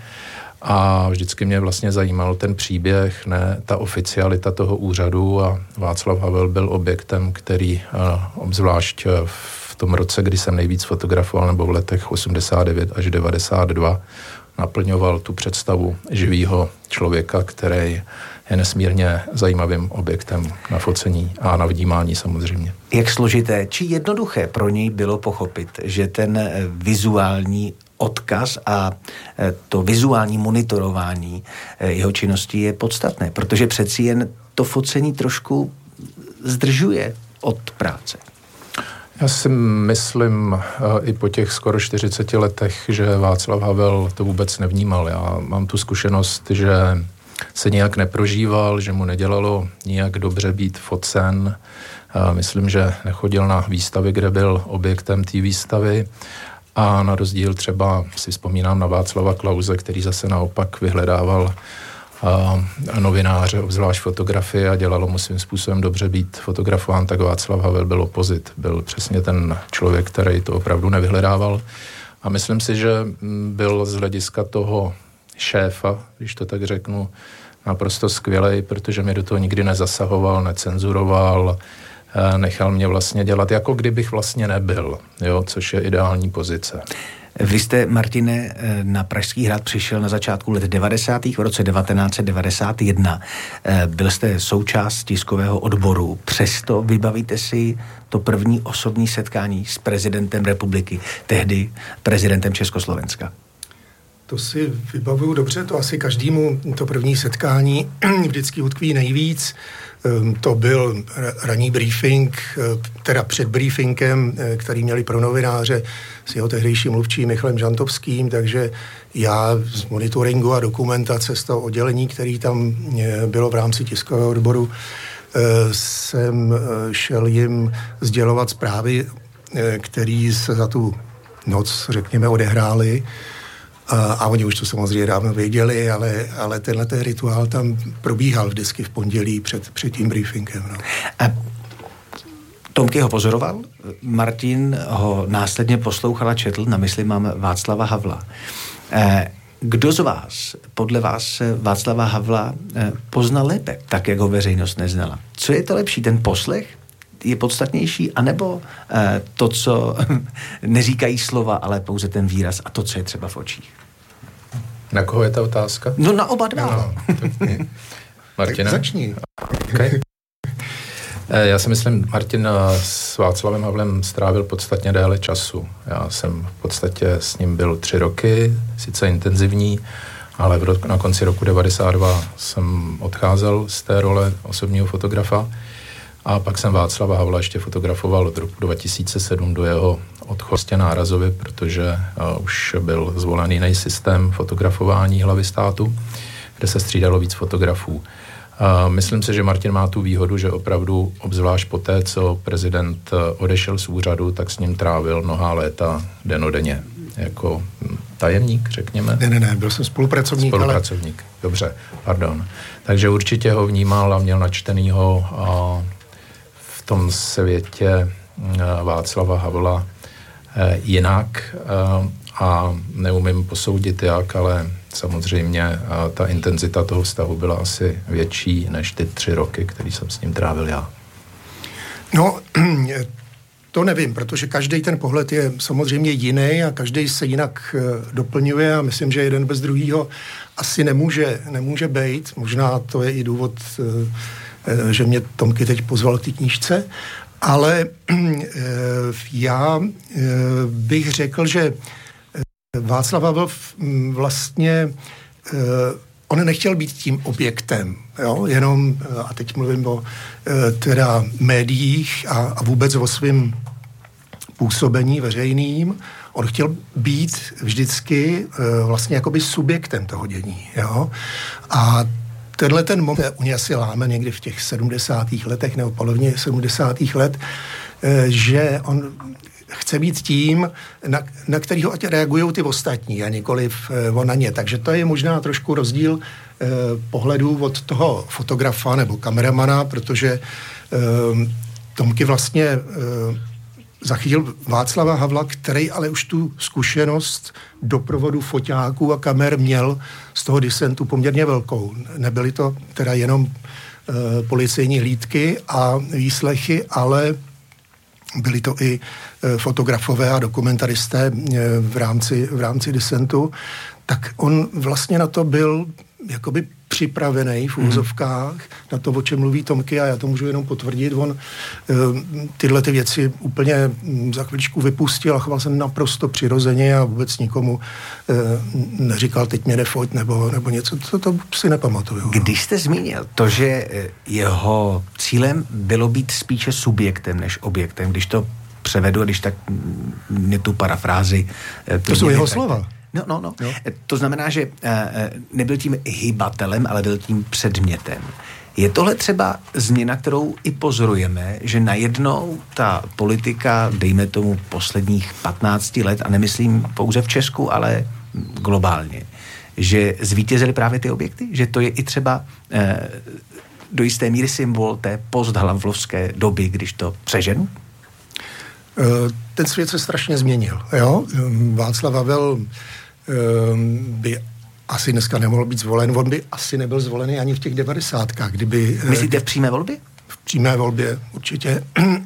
A vždycky mě vlastně zajímal ten příběh, ne ta oficialita toho úřadu, a Václav Havel byl objektem, který obzvlášť v tom roce, kdy jsem nejvíc fotografoval, nebo v letech osmdesát devět až devadesát dva, naplňoval tu představu živého člověka, který je nesmírně zajímavým objektem na focení a na vnímání samozřejmě.
Jak složité či jednoduché pro něj bylo pochopit, že ten vizuální odkaz a to vizuální monitorování jeho činnosti je podstatné, protože přeci jen to focení trošku zdržuje od práce.
Já si myslím i po těch skoro čtyřiceti letech, že Václav Havel to vůbec nevnímal. Já mám tu zkušenost, že se nějak neprožíval, že mu nedělalo nijak dobře být focen. Myslím, že nechodil na výstavy, kde byl objektem té výstavy. A na rozdíl třeba si vzpomínám na Václava Klause, který zase naopak vyhledával a novináře, obzvlášť fotografie, a dělalo mu svým způsobem dobře být fotografován, tak Václav Havel byl opozit. Byl přesně ten člověk, který to opravdu nevyhledával. A myslím si, že byl z hlediska toho šéfa, když to tak řeknu, naprosto skvělej, protože mě do toho nikdy nezasahoval, necenzuroval, nechal mě vlastně dělat, jako kdybych vlastně nebyl, jo, což je ideální pozice.
Vy jste, Martine, na Pražský hrad přišel na začátku let devadesátých v roce devatenáct set devadesát jedna. Byl jste součást tiskového odboru. Přesto vybavíte si to první osobní setkání s prezidentem republiky, tehdy prezidentem Československa.
To si vybavuju dobře, to asi každému to první setkání vždycky utkví nejvíc. To byl ranní briefing, teda před briefingem, který měli pro novináře s jeho tehdejším mluvčím Michalem Žantovským, takže já z monitoringu a dokumentace z toho oddělení, který tam bylo v rámci tiskového odboru, jsem šel jim sdělovat zprávy, který se za tu noc, řekněme, odehráli. A, a oni už to samozřejmě dávno věděli, ale, ale tenhle ten rituál tam probíhal vždycky v pondělí před, před tím briefingem. No.
A Tomky ho pozoroval, Martin ho následně poslouchal a četl, na mysli mám Václava Havla. Kdo z vás, podle vás Václava Havla poznal lépe, tak jak ho veřejnost neznala? Co je to lepší, ten poslech je podstatnější, anebo to, co neříkají slova, ale pouze ten výraz a to, co je třeba v očích?
Na koho je ta otázka?
No na oba dva.
No, Martina?
Začni.
Okay. Já si myslím, Martin s Václavem Havlem strávil podstatně déle času. Já jsem v podstatě s ním byl tři roky, sice intenzivní, ale v roku, na konci roku devadesát dva jsem odcházel z té role osobního fotografa a pak jsem Václava Havla ještě fotografoval od roku dva tisíce sedm do jeho odchodu nárazově, protože uh, už byl zvolený jiný systém fotografování hlavy státu, kde se střídalo víc fotografů. Uh, myslím si, že Martin má tu výhodu, že opravdu, obzvlášť po té, co prezident odešel z úřadu, tak s ním trávil mnohá léta denodenně. Jako tajemník, řekněme.
Ne, ne, ne, byl jsem spolupracovník.
Spolupracovník, ale... dobře, pardon. Takže určitě ho vnímal a měl načtenýho uh, v tom světě uh, Václava Havla uh, jinak uh, a neumím posoudit jak, ale samozřejmě uh, ta intenzita toho vztahu byla asi větší než ty tři roky, který jsem s ním trávil já.
No, to nevím, protože každý ten pohled je samozřejmě jiný a každý se jinak uh, doplňuje a myslím, že jeden bez druhýho asi nemůže, nemůže být. Možná to je i důvod, uh, že mě Tomky teď pozval k té knížce, ale uh, já uh, bych řekl, že Václav Havel vlastně, uh, on nechtěl být tím objektem, jo? Jenom, uh, a teď mluvím o uh, teda médiích a, a vůbec o svém působení veřejným, on chtěl být vždycky uh, vlastně jakoby subjektem toho dění, jo? A tenhle ten moment, on je asi láme někdy v těch sedmdesátých letech nebo polovině sedmdesátých let, uh, že on chce být tím, na, na kterýho ať reagují ty ostatní a nikoliv eh, on na ně. Takže to je možná trošku rozdíl eh, pohledů od toho fotografa nebo kameramana, protože eh, Tomky vlastně eh, zachytil Václava Havla, který ale už tu zkušenost doprovodu foťáků a kamer měl z toho disentu poměrně velkou. Nebyly to teda jenom eh, policejní hlídky a výslechy, ale byli to i fotografové a dokumentaristé v rámci, v rámci disentu, tak on vlastně na to byl jakoby připravený v úzovkách, mm. na to, o čem mluví Tomky, a já to můžu jenom potvrdit. On tyhle ty věci úplně za chvíličku vypustil a choval se naprosto přirozeně a vůbec nikomu neříkal, teď mě nefoť nebo, nebo něco, to, to si nepamatuju.
Když jste zmínil to, že jeho cílem bylo být spíše subjektem než objektem, když to převedu, když tak mě tu parafrázi...
To jsou jeho slova.
No, no, no. Jo. To znamená, že nebyl tím hybatelem, ale byl tím předmětem. Je tohle třeba změna, kterou i pozorujeme, že najednou ta politika, dejme tomu posledních patnácti let, a nemyslím pouze v Česku, ale globálně, že zvítězily právě ty objekty? Že to je i třeba eh, do jisté míry symbol té posthavlovské doby, když to přeženu?
Ten svět se strašně změnil. Jo? Václav Havel by asi dneska nemohl být zvolen. On by asi nebyl zvolený ani v těch devadesátkách, kdyby...
Myslíte v přímé volbě?
V přímé volbě, určitě.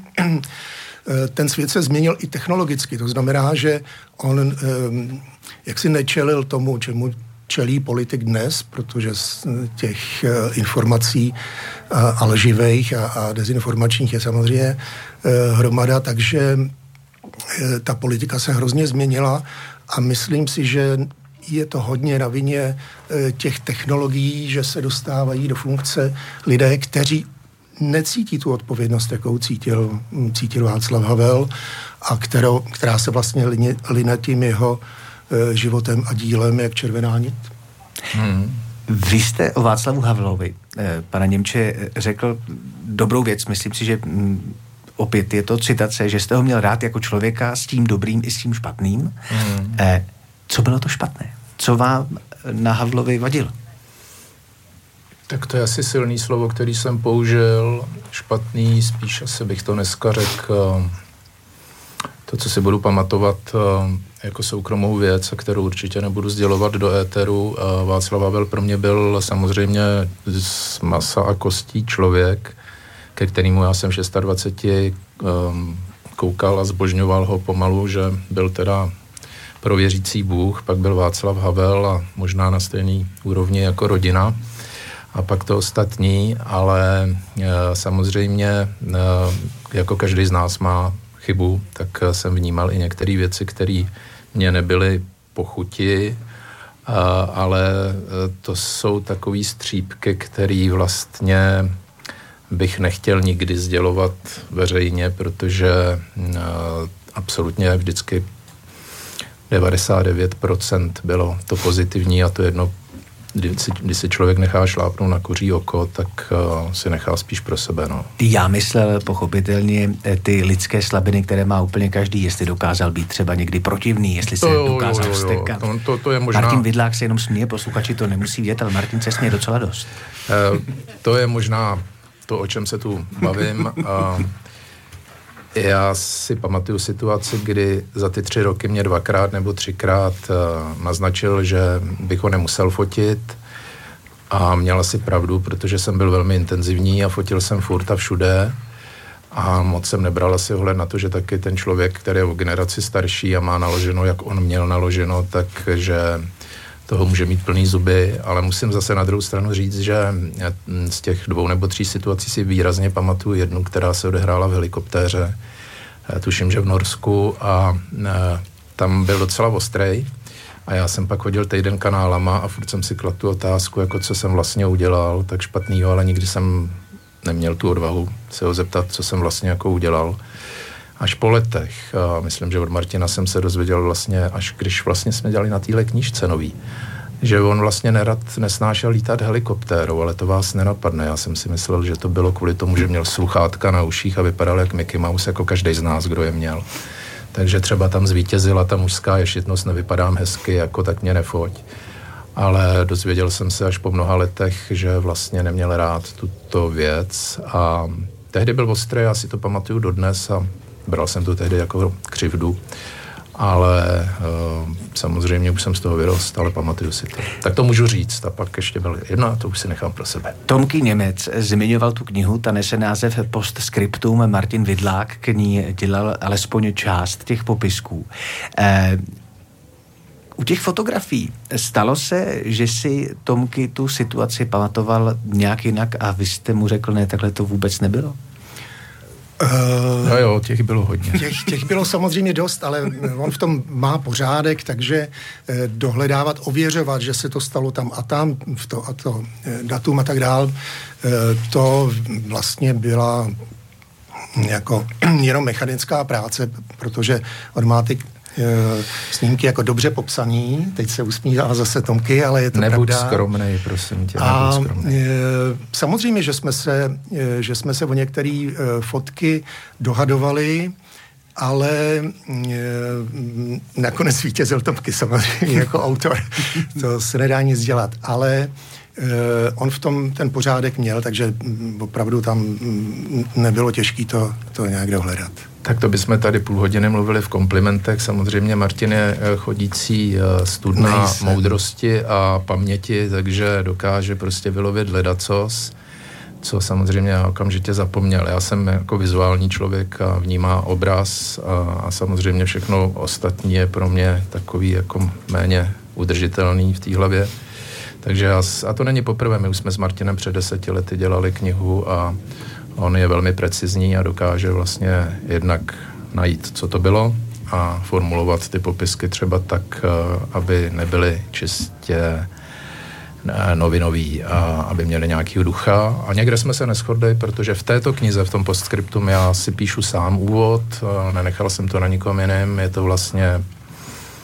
Ten svět se změnil i technologicky. To znamená, že on jaksi nečelil tomu, čemu čelí politik dnes, protože z těch informací a lživých a, a dezinformačních je samozřejmě hromada, takže ta politika se hrozně změnila a myslím si, že je to hodně na vině těch technologií, že se dostávají do funkce lidé, kteří necítí tu odpovědnost, jakou cítil, cítil Václav Havel a kterou, která se vlastně line tím jeho životem a dílem jak červená nit.
Hmm. Vy jste o Václavu Havlovi, eh, pana Němče, řekl dobrou věc. Myslím si, že opět je to citace, že jste ho měl rád jako člověka s tím dobrým i s tím špatným. Mm. Eh, co bylo to špatné? Co vám na Havlovi vadilo?
Tak to je asi silný slovo, který jsem použil. Špatný, spíš asi bych to dneska řekl. To, co si budu pamatovat jako soukromou věc, kterou určitě nebudu sdělovat do éteru. Václav Havel pro mě byl samozřejmě z masa a kostí člověk, ke kterému já jsem v dvaceti šesti koukal a zbožňoval ho pomalu, že byl teda prověřící Bůh, pak byl Václav Havel a možná na stejný úrovni jako rodina. A pak to ostatní, ale e, samozřejmě e, jako každý z nás má chybu, tak jsem vnímal i některé věci, které mě nebyly po chuti, a, ale to jsou takové střípky, které vlastně bych nechtěl nikdy sdělovat veřejně, protože e, absolutně vždycky devadesát devět procent bylo to pozitivní a to jedno. Když si, když si člověk nechá šlápnout na kuří oko, tak uh, si nechá spíš pro sebe, no.
Já myslel pochopitelně ty lidské slabiny, které má úplně každý, jestli dokázal být třeba někdy protivný, jestli se
jo,
dokázal
jo, jo,
vztekat.
To, to, to je možná...
Martin Vidlák se jenom směje, posluchači to nemusí vědět, ale Martin se směje docela dost.
Uh, to je možná to, o čem se tu bavím. Uh, Já si pamatuju situaci, kdy za ty tři roky mě dvakrát nebo třikrát uh, naznačil, že bych ho nemusel fotit a měl asi pravdu, protože jsem byl velmi intenzivní a fotil jsem furt a všude a moc jsem nebral asi ohled na to, že taky ten člověk, který je o generaci starší a má naloženo, jak on měl naloženo, takže toho může mít plný zuby, ale musím zase na druhou stranu říct, že z těch dvou nebo tří situací si výrazně pamatuju jednu, která se odehrála v helikoptéře, tuším, že v Norsku a tam byl docela ostrej a já jsem pak chodil týden kanálama a furt jsem si kladl tu otázku, jako co jsem vlastně udělal, tak špatnýho, ale nikdy jsem neměl tu odvahu se ho zeptat, co jsem vlastně jako udělal. Až po letech, a myslím, že od Martina jsem se dozvěděl vlastně, až když vlastně jsme dělali na téhle knížce nový, že on vlastně nerad nesnášel lítat helikoptérou, ale to vás nenapadne. Já jsem si myslel, že to bylo kvůli tomu, že měl sluchátka na uších a vypadal jak Mickey Mouse, jako každý z nás, kdo je měl. Takže třeba tam zvítězila ta mužská ješitnost, nevypadám hezky, jako tak mě nefoť. Ale dozvěděl jsem se až po mnoha letech, že vlastně neměl rád tuto věc a tehdy byl ostrý, já si to pamatuju dodnes a bral jsem to tehdy jako křivdu, ale uh, samozřejmě už jsem z toho vyrost, ale pamatuju si to. Tak to můžu říct. A pak ještě byl jedna, a to už si nechám pro sebe.
Tomky Němec zmiňoval tu knihu, ta nese název Postscriptum. Martin Vidlák k ní dělal alespoň část těch popisků. Eh, u těch fotografií stalo se, že si Tomky tu situaci pamatoval nějak jinak a vy jste mu řekl, ne, takhle to vůbec nebylo?
Uh, no jo, těch bylo hodně.
Těch, těch bylo samozřejmě dost, ale on v tom má pořádek, takže eh, dohledávat, ověřovat, že se to stalo tam a tam, v to a to eh, datum a tak dál, eh, to vlastně byla jako jenom mechanická práce, protože on má ty snímky jako dobře popsaný, teď se usmívá zase Tomky, ale je to
nebuď
pravda.
skromnej, prosím tě,
a
nebuď skromnej.
E, samozřejmě, že jsme se, e, že jsme se o některé e, fotky dohadovali, ale e, nakonec vítězil Tomky samozřejmě jako autor. To se nedá nic dělat, ale e, on v tom ten pořádek měl, takže opravdu tam nebylo těžké to, to nějak dohledat.
Tak to bychom tady půl hodiny mluvili v komplimentech. Samozřejmě Martin je chodící studna Nejse. moudrosti a paměti, takže dokáže prostě vylovit ledacos, co samozřejmě já okamžitě zapomněl. Já jsem jako vizuální člověk a vnímá obraz a, a samozřejmě všechno ostatní je pro mě takový jako méně udržitelný v té hlavě. Takže já, a to není poprvé, my už jsme s Martinem před deseti lety dělali knihu a on je velmi precizní a dokáže vlastně jednak najít, co to bylo a formulovat ty popisky třeba tak, aby nebyly čistě novinový a aby měli nějaký ducha. A někde jsme se neshodli, protože v této knize, v tom postscriptum, já si píšu sám úvod, nenechal jsem to na nikom jiném, je to vlastně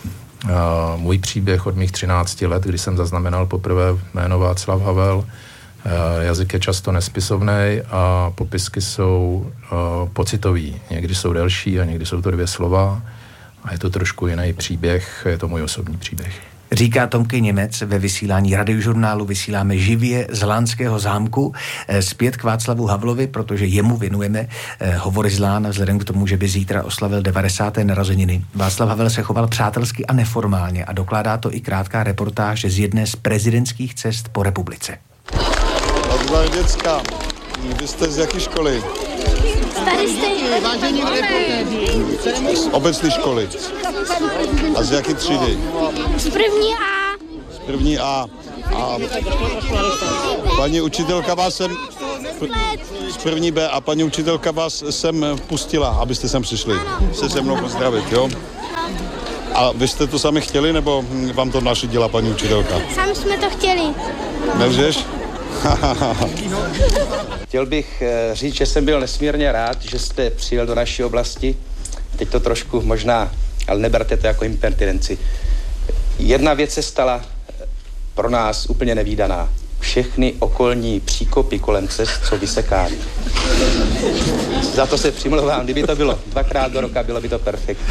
můj příběh od mých třinácti let, kdy jsem zaznamenal poprvé jméno Václav Havel, Jazyk je často nespisovný a popisky jsou pocitový. Někdy jsou delší a někdy jsou to dvě slova a je to trošku jiný příběh, je to můj osobní příběh.
Říká Tomky Němec ve vysílání Radiožurnálu. Vysíláme živě z Lánského zámku zpět k Václavu Havlovi, protože jemu věnujeme hovory z Lána vzhledem k tomu, že by zítra oslavil devadesáté narozeniny. Václav Havel se choval přátelsky a neformálně a dokládá to i krátká reportáž z jedné z prezidentských cest po republice.
Odvar děcka, vy jste z jaké školy? Z obecné školy. A z jaké třídy?
Z první A.
Z první A. A paní učitelka vás sem... Z první B a paní učitelka vás sem pustila, abyste sem přišli. Se se mnou pozdravit, jo? A vy jste to sami chtěli, nebo vám to našidila paní učitelka?
Sami jsme to chtěli.
Nelžeš?
Chtěl bych říct, že jsem byl nesmírně rád, že jste přijel do naší oblasti. Teď to trošku možná, ale neberte to jako impertinenci. Jedna věc se stala pro nás úplně nevídaná. Všechny okolní příkopy kolem cest jsou vysekány. Za to se přimlouvám, kdyby to bylo dvakrát do roka, bylo by to perfektní.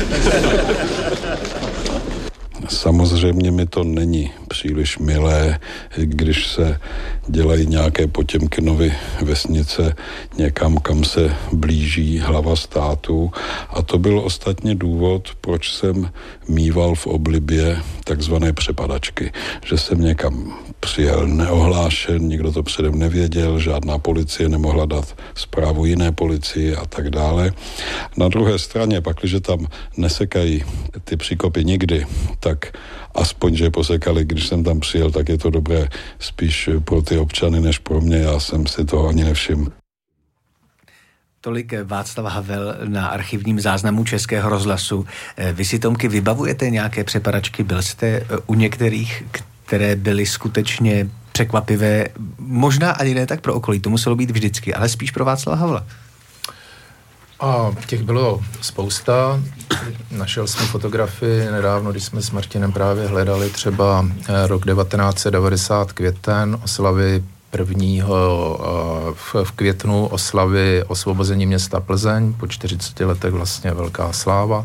Samozřejmě mi to není příliš milé, když se dělají nějaké Potěmkinovy vesnice někam, kam se blíží hlava státu. A to byl ostatně důvod, proč jsem mýval v oblibě takzvané přepadačky. Že jsem někam přijel neohlášen, nikdo to předem nevěděl, žádná policie nemohla dát zprávu jiné policii a tak dále. Na druhé straně, pakliže tam nesekají ty příkopy nikdy, tak aspoň, že posekali, když jsem tam přijel, tak je to dobré spíš pro ty občany, než pro mě. Já jsem si toho ani nevšiml.
Tolik Václav Havel na archivním záznamu Českého rozhlasu. Vy si, Tomky, vybavujete nějaké přepadačky? Byl jste u některých, které byly skutečně překvapivé? Možná ani ne tak pro okolí, to muselo být vždycky, ale spíš pro Václava Havla.
A těch bylo spousta. Našel jsem fotografii nedávno, když jsme s Martinem právě hledali třeba rok devatenáct set devadesát květen, oslavy prvního v květnu oslavy osvobození města Plzeň, po čtyřiceti letech vlastně velká sláva.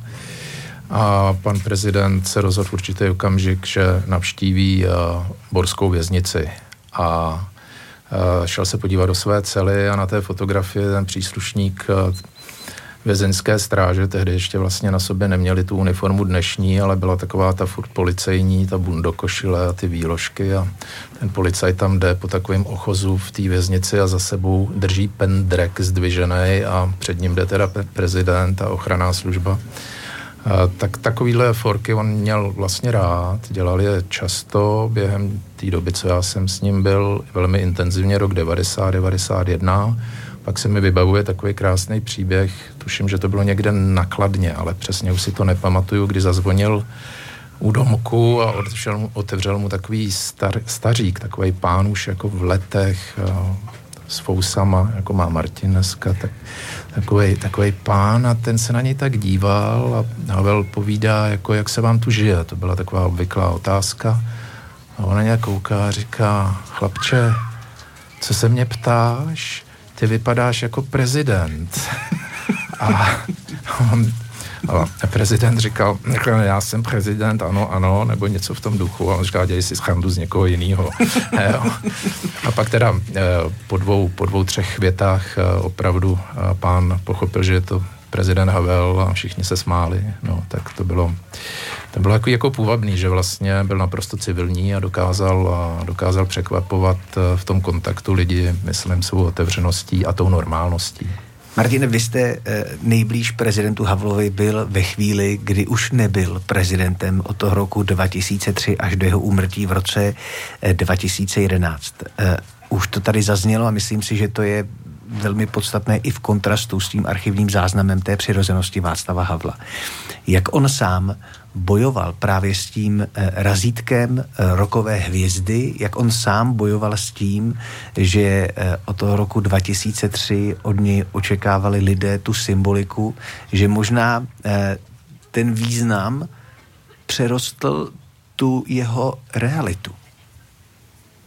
A pan prezident se rozhodl v určitý okamžik, že navštíví Borskou věznici a šel se podívat do své cely a na té fotografii ten příslušník vězeňské stráže, tehdy ještě vlastně na sobě neměli tu uniformu dnešní, ale byla taková ta furt policejní, ta bundokošile a ty výložky a ten policajt tam jde po takovém ochozu v té věznici a za sebou drží pendrek zdvižený a před ním jde teda prezident a ochranná služba. A tak takovýhle forky on měl vlastně rád, dělal je často během té doby, co já jsem s ním byl, velmi intenzivně rok devadesát devadesát jedna. Pak se mi vybavuje takový krásný příběh, tuším, že to bylo někde na Kladně, ale přesně už si to nepamatuju, kdy zazvonil u domku a otevřel mu, otevřel mu takový star, stařík, takový pán už jako v letech s fousama, jako má Martin dneska, tak, takovej, takovej pán a ten se na něj tak díval a Havel povídá, jako jak se vám tu žije, to byla taková obvyklá otázka a on na něj kouká a říká, chlapče, co se mě ptáš? Ty vypadáš jako prezident. A, on, a prezident říkal, já jsem prezident, ano, ano, nebo něco v tom duchu. A on říkal, dělej si schandu z někoho jiného. A pak teda po dvou, po dvou, třech větách opravdu pán pochopil, že je to prezident Havel a všichni se smáli. No, tak to bylo, to bylo jako, jako půvabný, že vlastně byl naprosto civilní a dokázal, a dokázal překvapovat v tom kontaktu lidi, myslím, svou otevřeností a tou normálností.
Martine, vy jste nejblíž prezidentu Havlovi byl ve chvíli, kdy už nebyl prezidentem od toho roku dva tisíce tři až do jeho úmrtí v roce dva tisíce jedenáct. Už to tady zaznělo a myslím si, že to je velmi podstatné i v kontrastu s tím archivním záznamem té přirozenosti Václava Havla. Jak on sám bojoval právě s tím razítkem rokové hvězdy, jak on sám bojoval s tím, že od toho roku dva tisíce tři od něj očekávali lidé tu symboliku, že možná ten význam přerostl tu jeho realitu.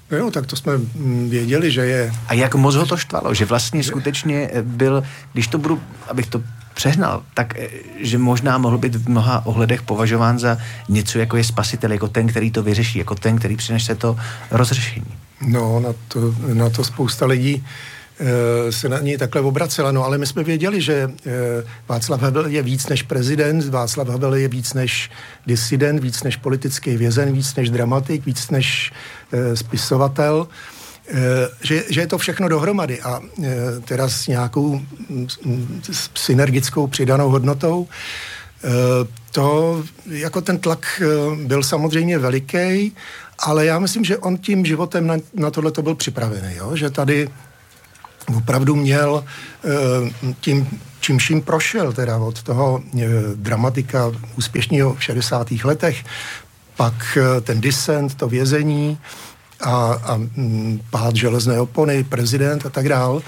No jo, tak to jsme věděli, že je...
A jak moc ho to štvalo, že vlastně skutečně byl, když to budu, abych to přehnal, tak že možná mohl být v mnoha ohledech považován za něco, jako je spasitel, jako ten, který to vyřeší, jako ten, který přinese to rozřešení.
No, na to, na to spousta lidí e, se na něj takhle obracela, no ale my jsme věděli, že e, Václav Havel je víc než prezident, Václav Havel je víc než disident, víc než politický vězen, víc než dramatik, víc než e, spisovatel, e, že, že je to všechno dohromady a e, teda s nějakou m, s synergickou přidanou hodnotou. E, to, jako ten tlak e, byl samozřejmě veliký, ale já myslím, že on tím životem na, na tohle to byl připravený, jo? Že tady opravdu měl e, tím, čím vším prošel, teda od toho e, dramatika úspěšného v šedesátých letech, pak e, ten disent, to vězení a, a m, pád železné opony, prezident a tak dál.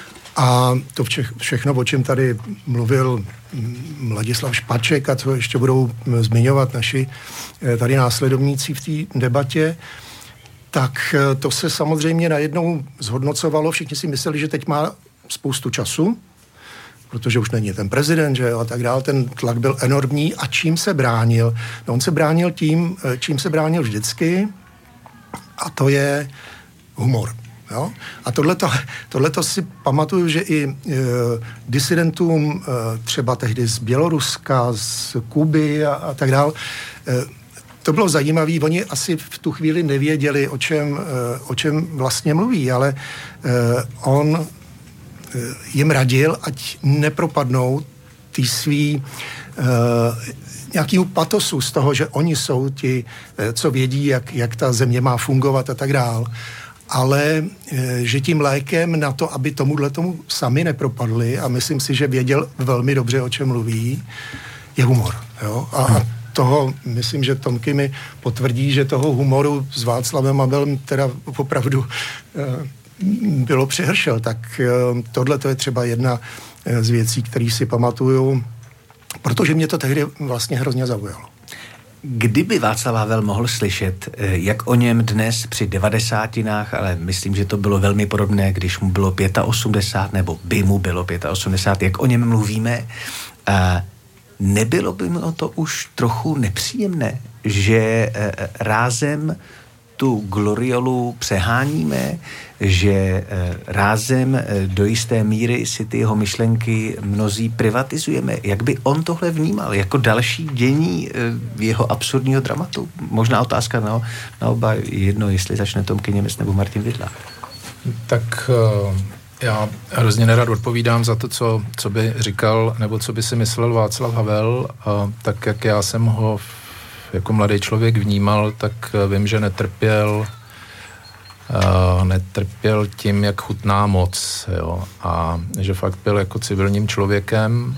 A to vše, všechno, o čem tady mluvil Ladislav Špaček a co ještě budou zmiňovat naši tady následovníci v té debatě, tak to se samozřejmě najednou zhodnocovalo. Všichni si mysleli, že teď má spoustu času, protože už není ten prezident, že a tak dále. Ten tlak byl enormní. A čím se bránil? No on se bránil tím, čím se bránil vždycky, a to je humor. Jo? A tohleto, tohleto si pamatuju, že i e, disidentům e, třeba tehdy z Běloruska, z Kuby a, a tak dál, e, to bylo zajímavé. Oni asi v tu chvíli nevěděli, o čem, e, o čem vlastně mluví, ale e, on e, jim radil, ať nepropadnou ty svý e, nějakýho patosu z toho, že oni jsou ti, e, co vědí, jak, jak ta země má fungovat a tak dál. Ale že tím lékem na to, aby tomuhle tomu sami nepropadli, a myslím si, že věděl velmi dobře, o čem mluví, je humor. Jo? A toho, myslím, že Tomky mi potvrdí, že toho humoru s Václavem Havelem teda opravdu bylo přehršel. Tak tohle to je třeba jedna z věcí, které si pamatuju, protože mě to tehdy vlastně hrozně zaujalo.
Kdyby Václav Havel mohl slyšet, jak o něm dnes při devadesátinách, ale myslím, že to bylo velmi podobné, když mu bylo osmdesát pět, nebo by mu bylo osmdesát pět, jak o něm mluvíme, nebylo by mu to už trochu nepříjemné, že rázem tu gloriolu přeháníme, že rázem do jisté míry si ty jeho myšlenky mnozí privatizujeme. Jak by on tohle vnímal? Jako další dění jeho absurdního dramatu? Možná otázka na, na oba jedno, jestli začne Tomky Němec nebo Martin Vidlák.
Tak já hrozně nerad odpovídám za to, co, co by říkal, nebo co by si myslel Václav Havel, tak jak já jsem ho jako mladý člověk vnímal, tak vím, že netrpěl uh, netrpěl tím, jak chutná moc, jo, a že fakt byl jako civilním člověkem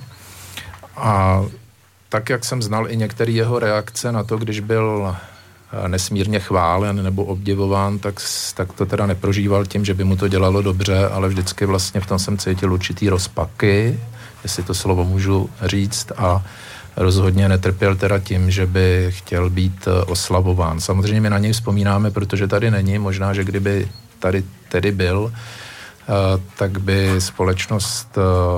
a tak, jak jsem znal i některé jeho reakce na to, když byl nesmírně chválen nebo obdivován, tak, tak to teda neprožíval tím, že by mu to dělalo dobře, ale vždycky vlastně v tom jsem cítil určitý rozpaky, jestli to slovo můžu říct, a rozhodně netrpěl teda tím, že by chtěl být oslavován. Samozřejmě my na něj vzpomínáme, protože tady není. Možná, že kdyby tady tedy byl, tak by společnost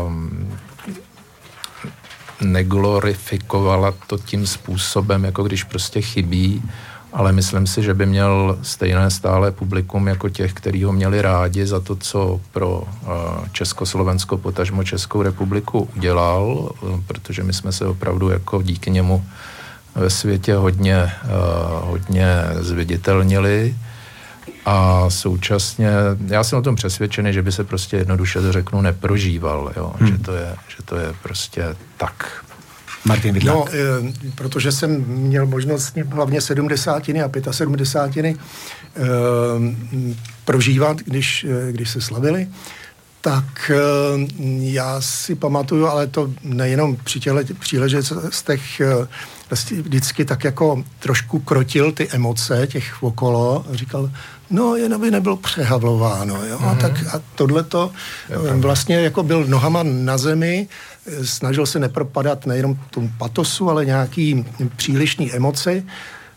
neglorifikovala to tím způsobem, jako když prostě chybí, ale myslím si, že by měl stejné stále publikum jako těch, kteří ho měli rádi za to, co pro Československo, potažmo Českou republiku udělal, protože my jsme se opravdu jako díky němu ve světě hodně, hodně zviditelnili a současně, já jsem o tom přesvědčený, že by se prostě jednoduše to řeknu neprožíval, jo? Hmm. Že, to je, že to je prostě tak.
Martin Vidlák.
No, e, protože jsem měl možnost hlavně sedmdesátiny a pětasedmdesátiny e, prožívat, když, když se slavili, tak e, já si pamatuju, ale to nejenom při těchto příležitostech e, vždycky tak jako trošku krotil ty emoce těch okolo a říkal, no jen aby nebylo přehavlováno, jo, mm-hmm. a tak a tohleto vlastně jako byl nohama na zemi, snažil se nepropadat nejenom tomu patosu, ale nějaký přílišný emoci,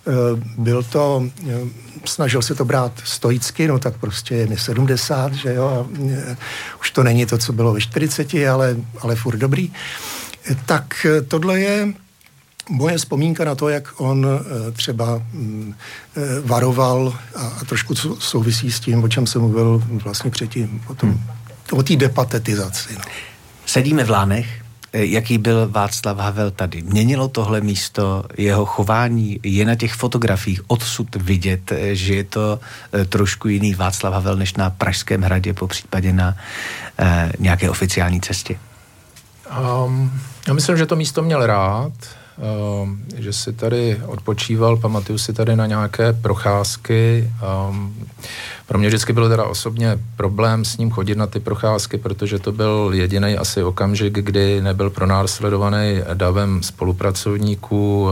Byl to, snažil se to brát stoicky, no tak prostě je mi sedmdesát, že jo, a už to není to, co bylo ve čtyřiceti, ale, ale furt dobrý. Tak tohle je moje vzpomínka na to, jak on třeba varoval a trošku souvisí s tím, o čem jsem mluvil vlastně předtím, o tom, o té depatetizaci. No.
Sedíme v Lánech. Jaký byl Václav Havel tady? Měnilo tohle místo jeho chování? Je na těch fotografiích odsud vidět, že je to trošku jiný Václav Havel než na Pražském hradě, po případě na eh, nějaké oficiální cestě?
Um, já myslím, že to místo měl rád, um, že si tady odpočíval, pamatuju si tady na nějaké procházky. Um, pro mě vždycky byl teda osobně problém s ním chodit na ty procházky, protože to byl jediný asi okamžik, kdy nebyl pronásledovaný davem spolupracovníků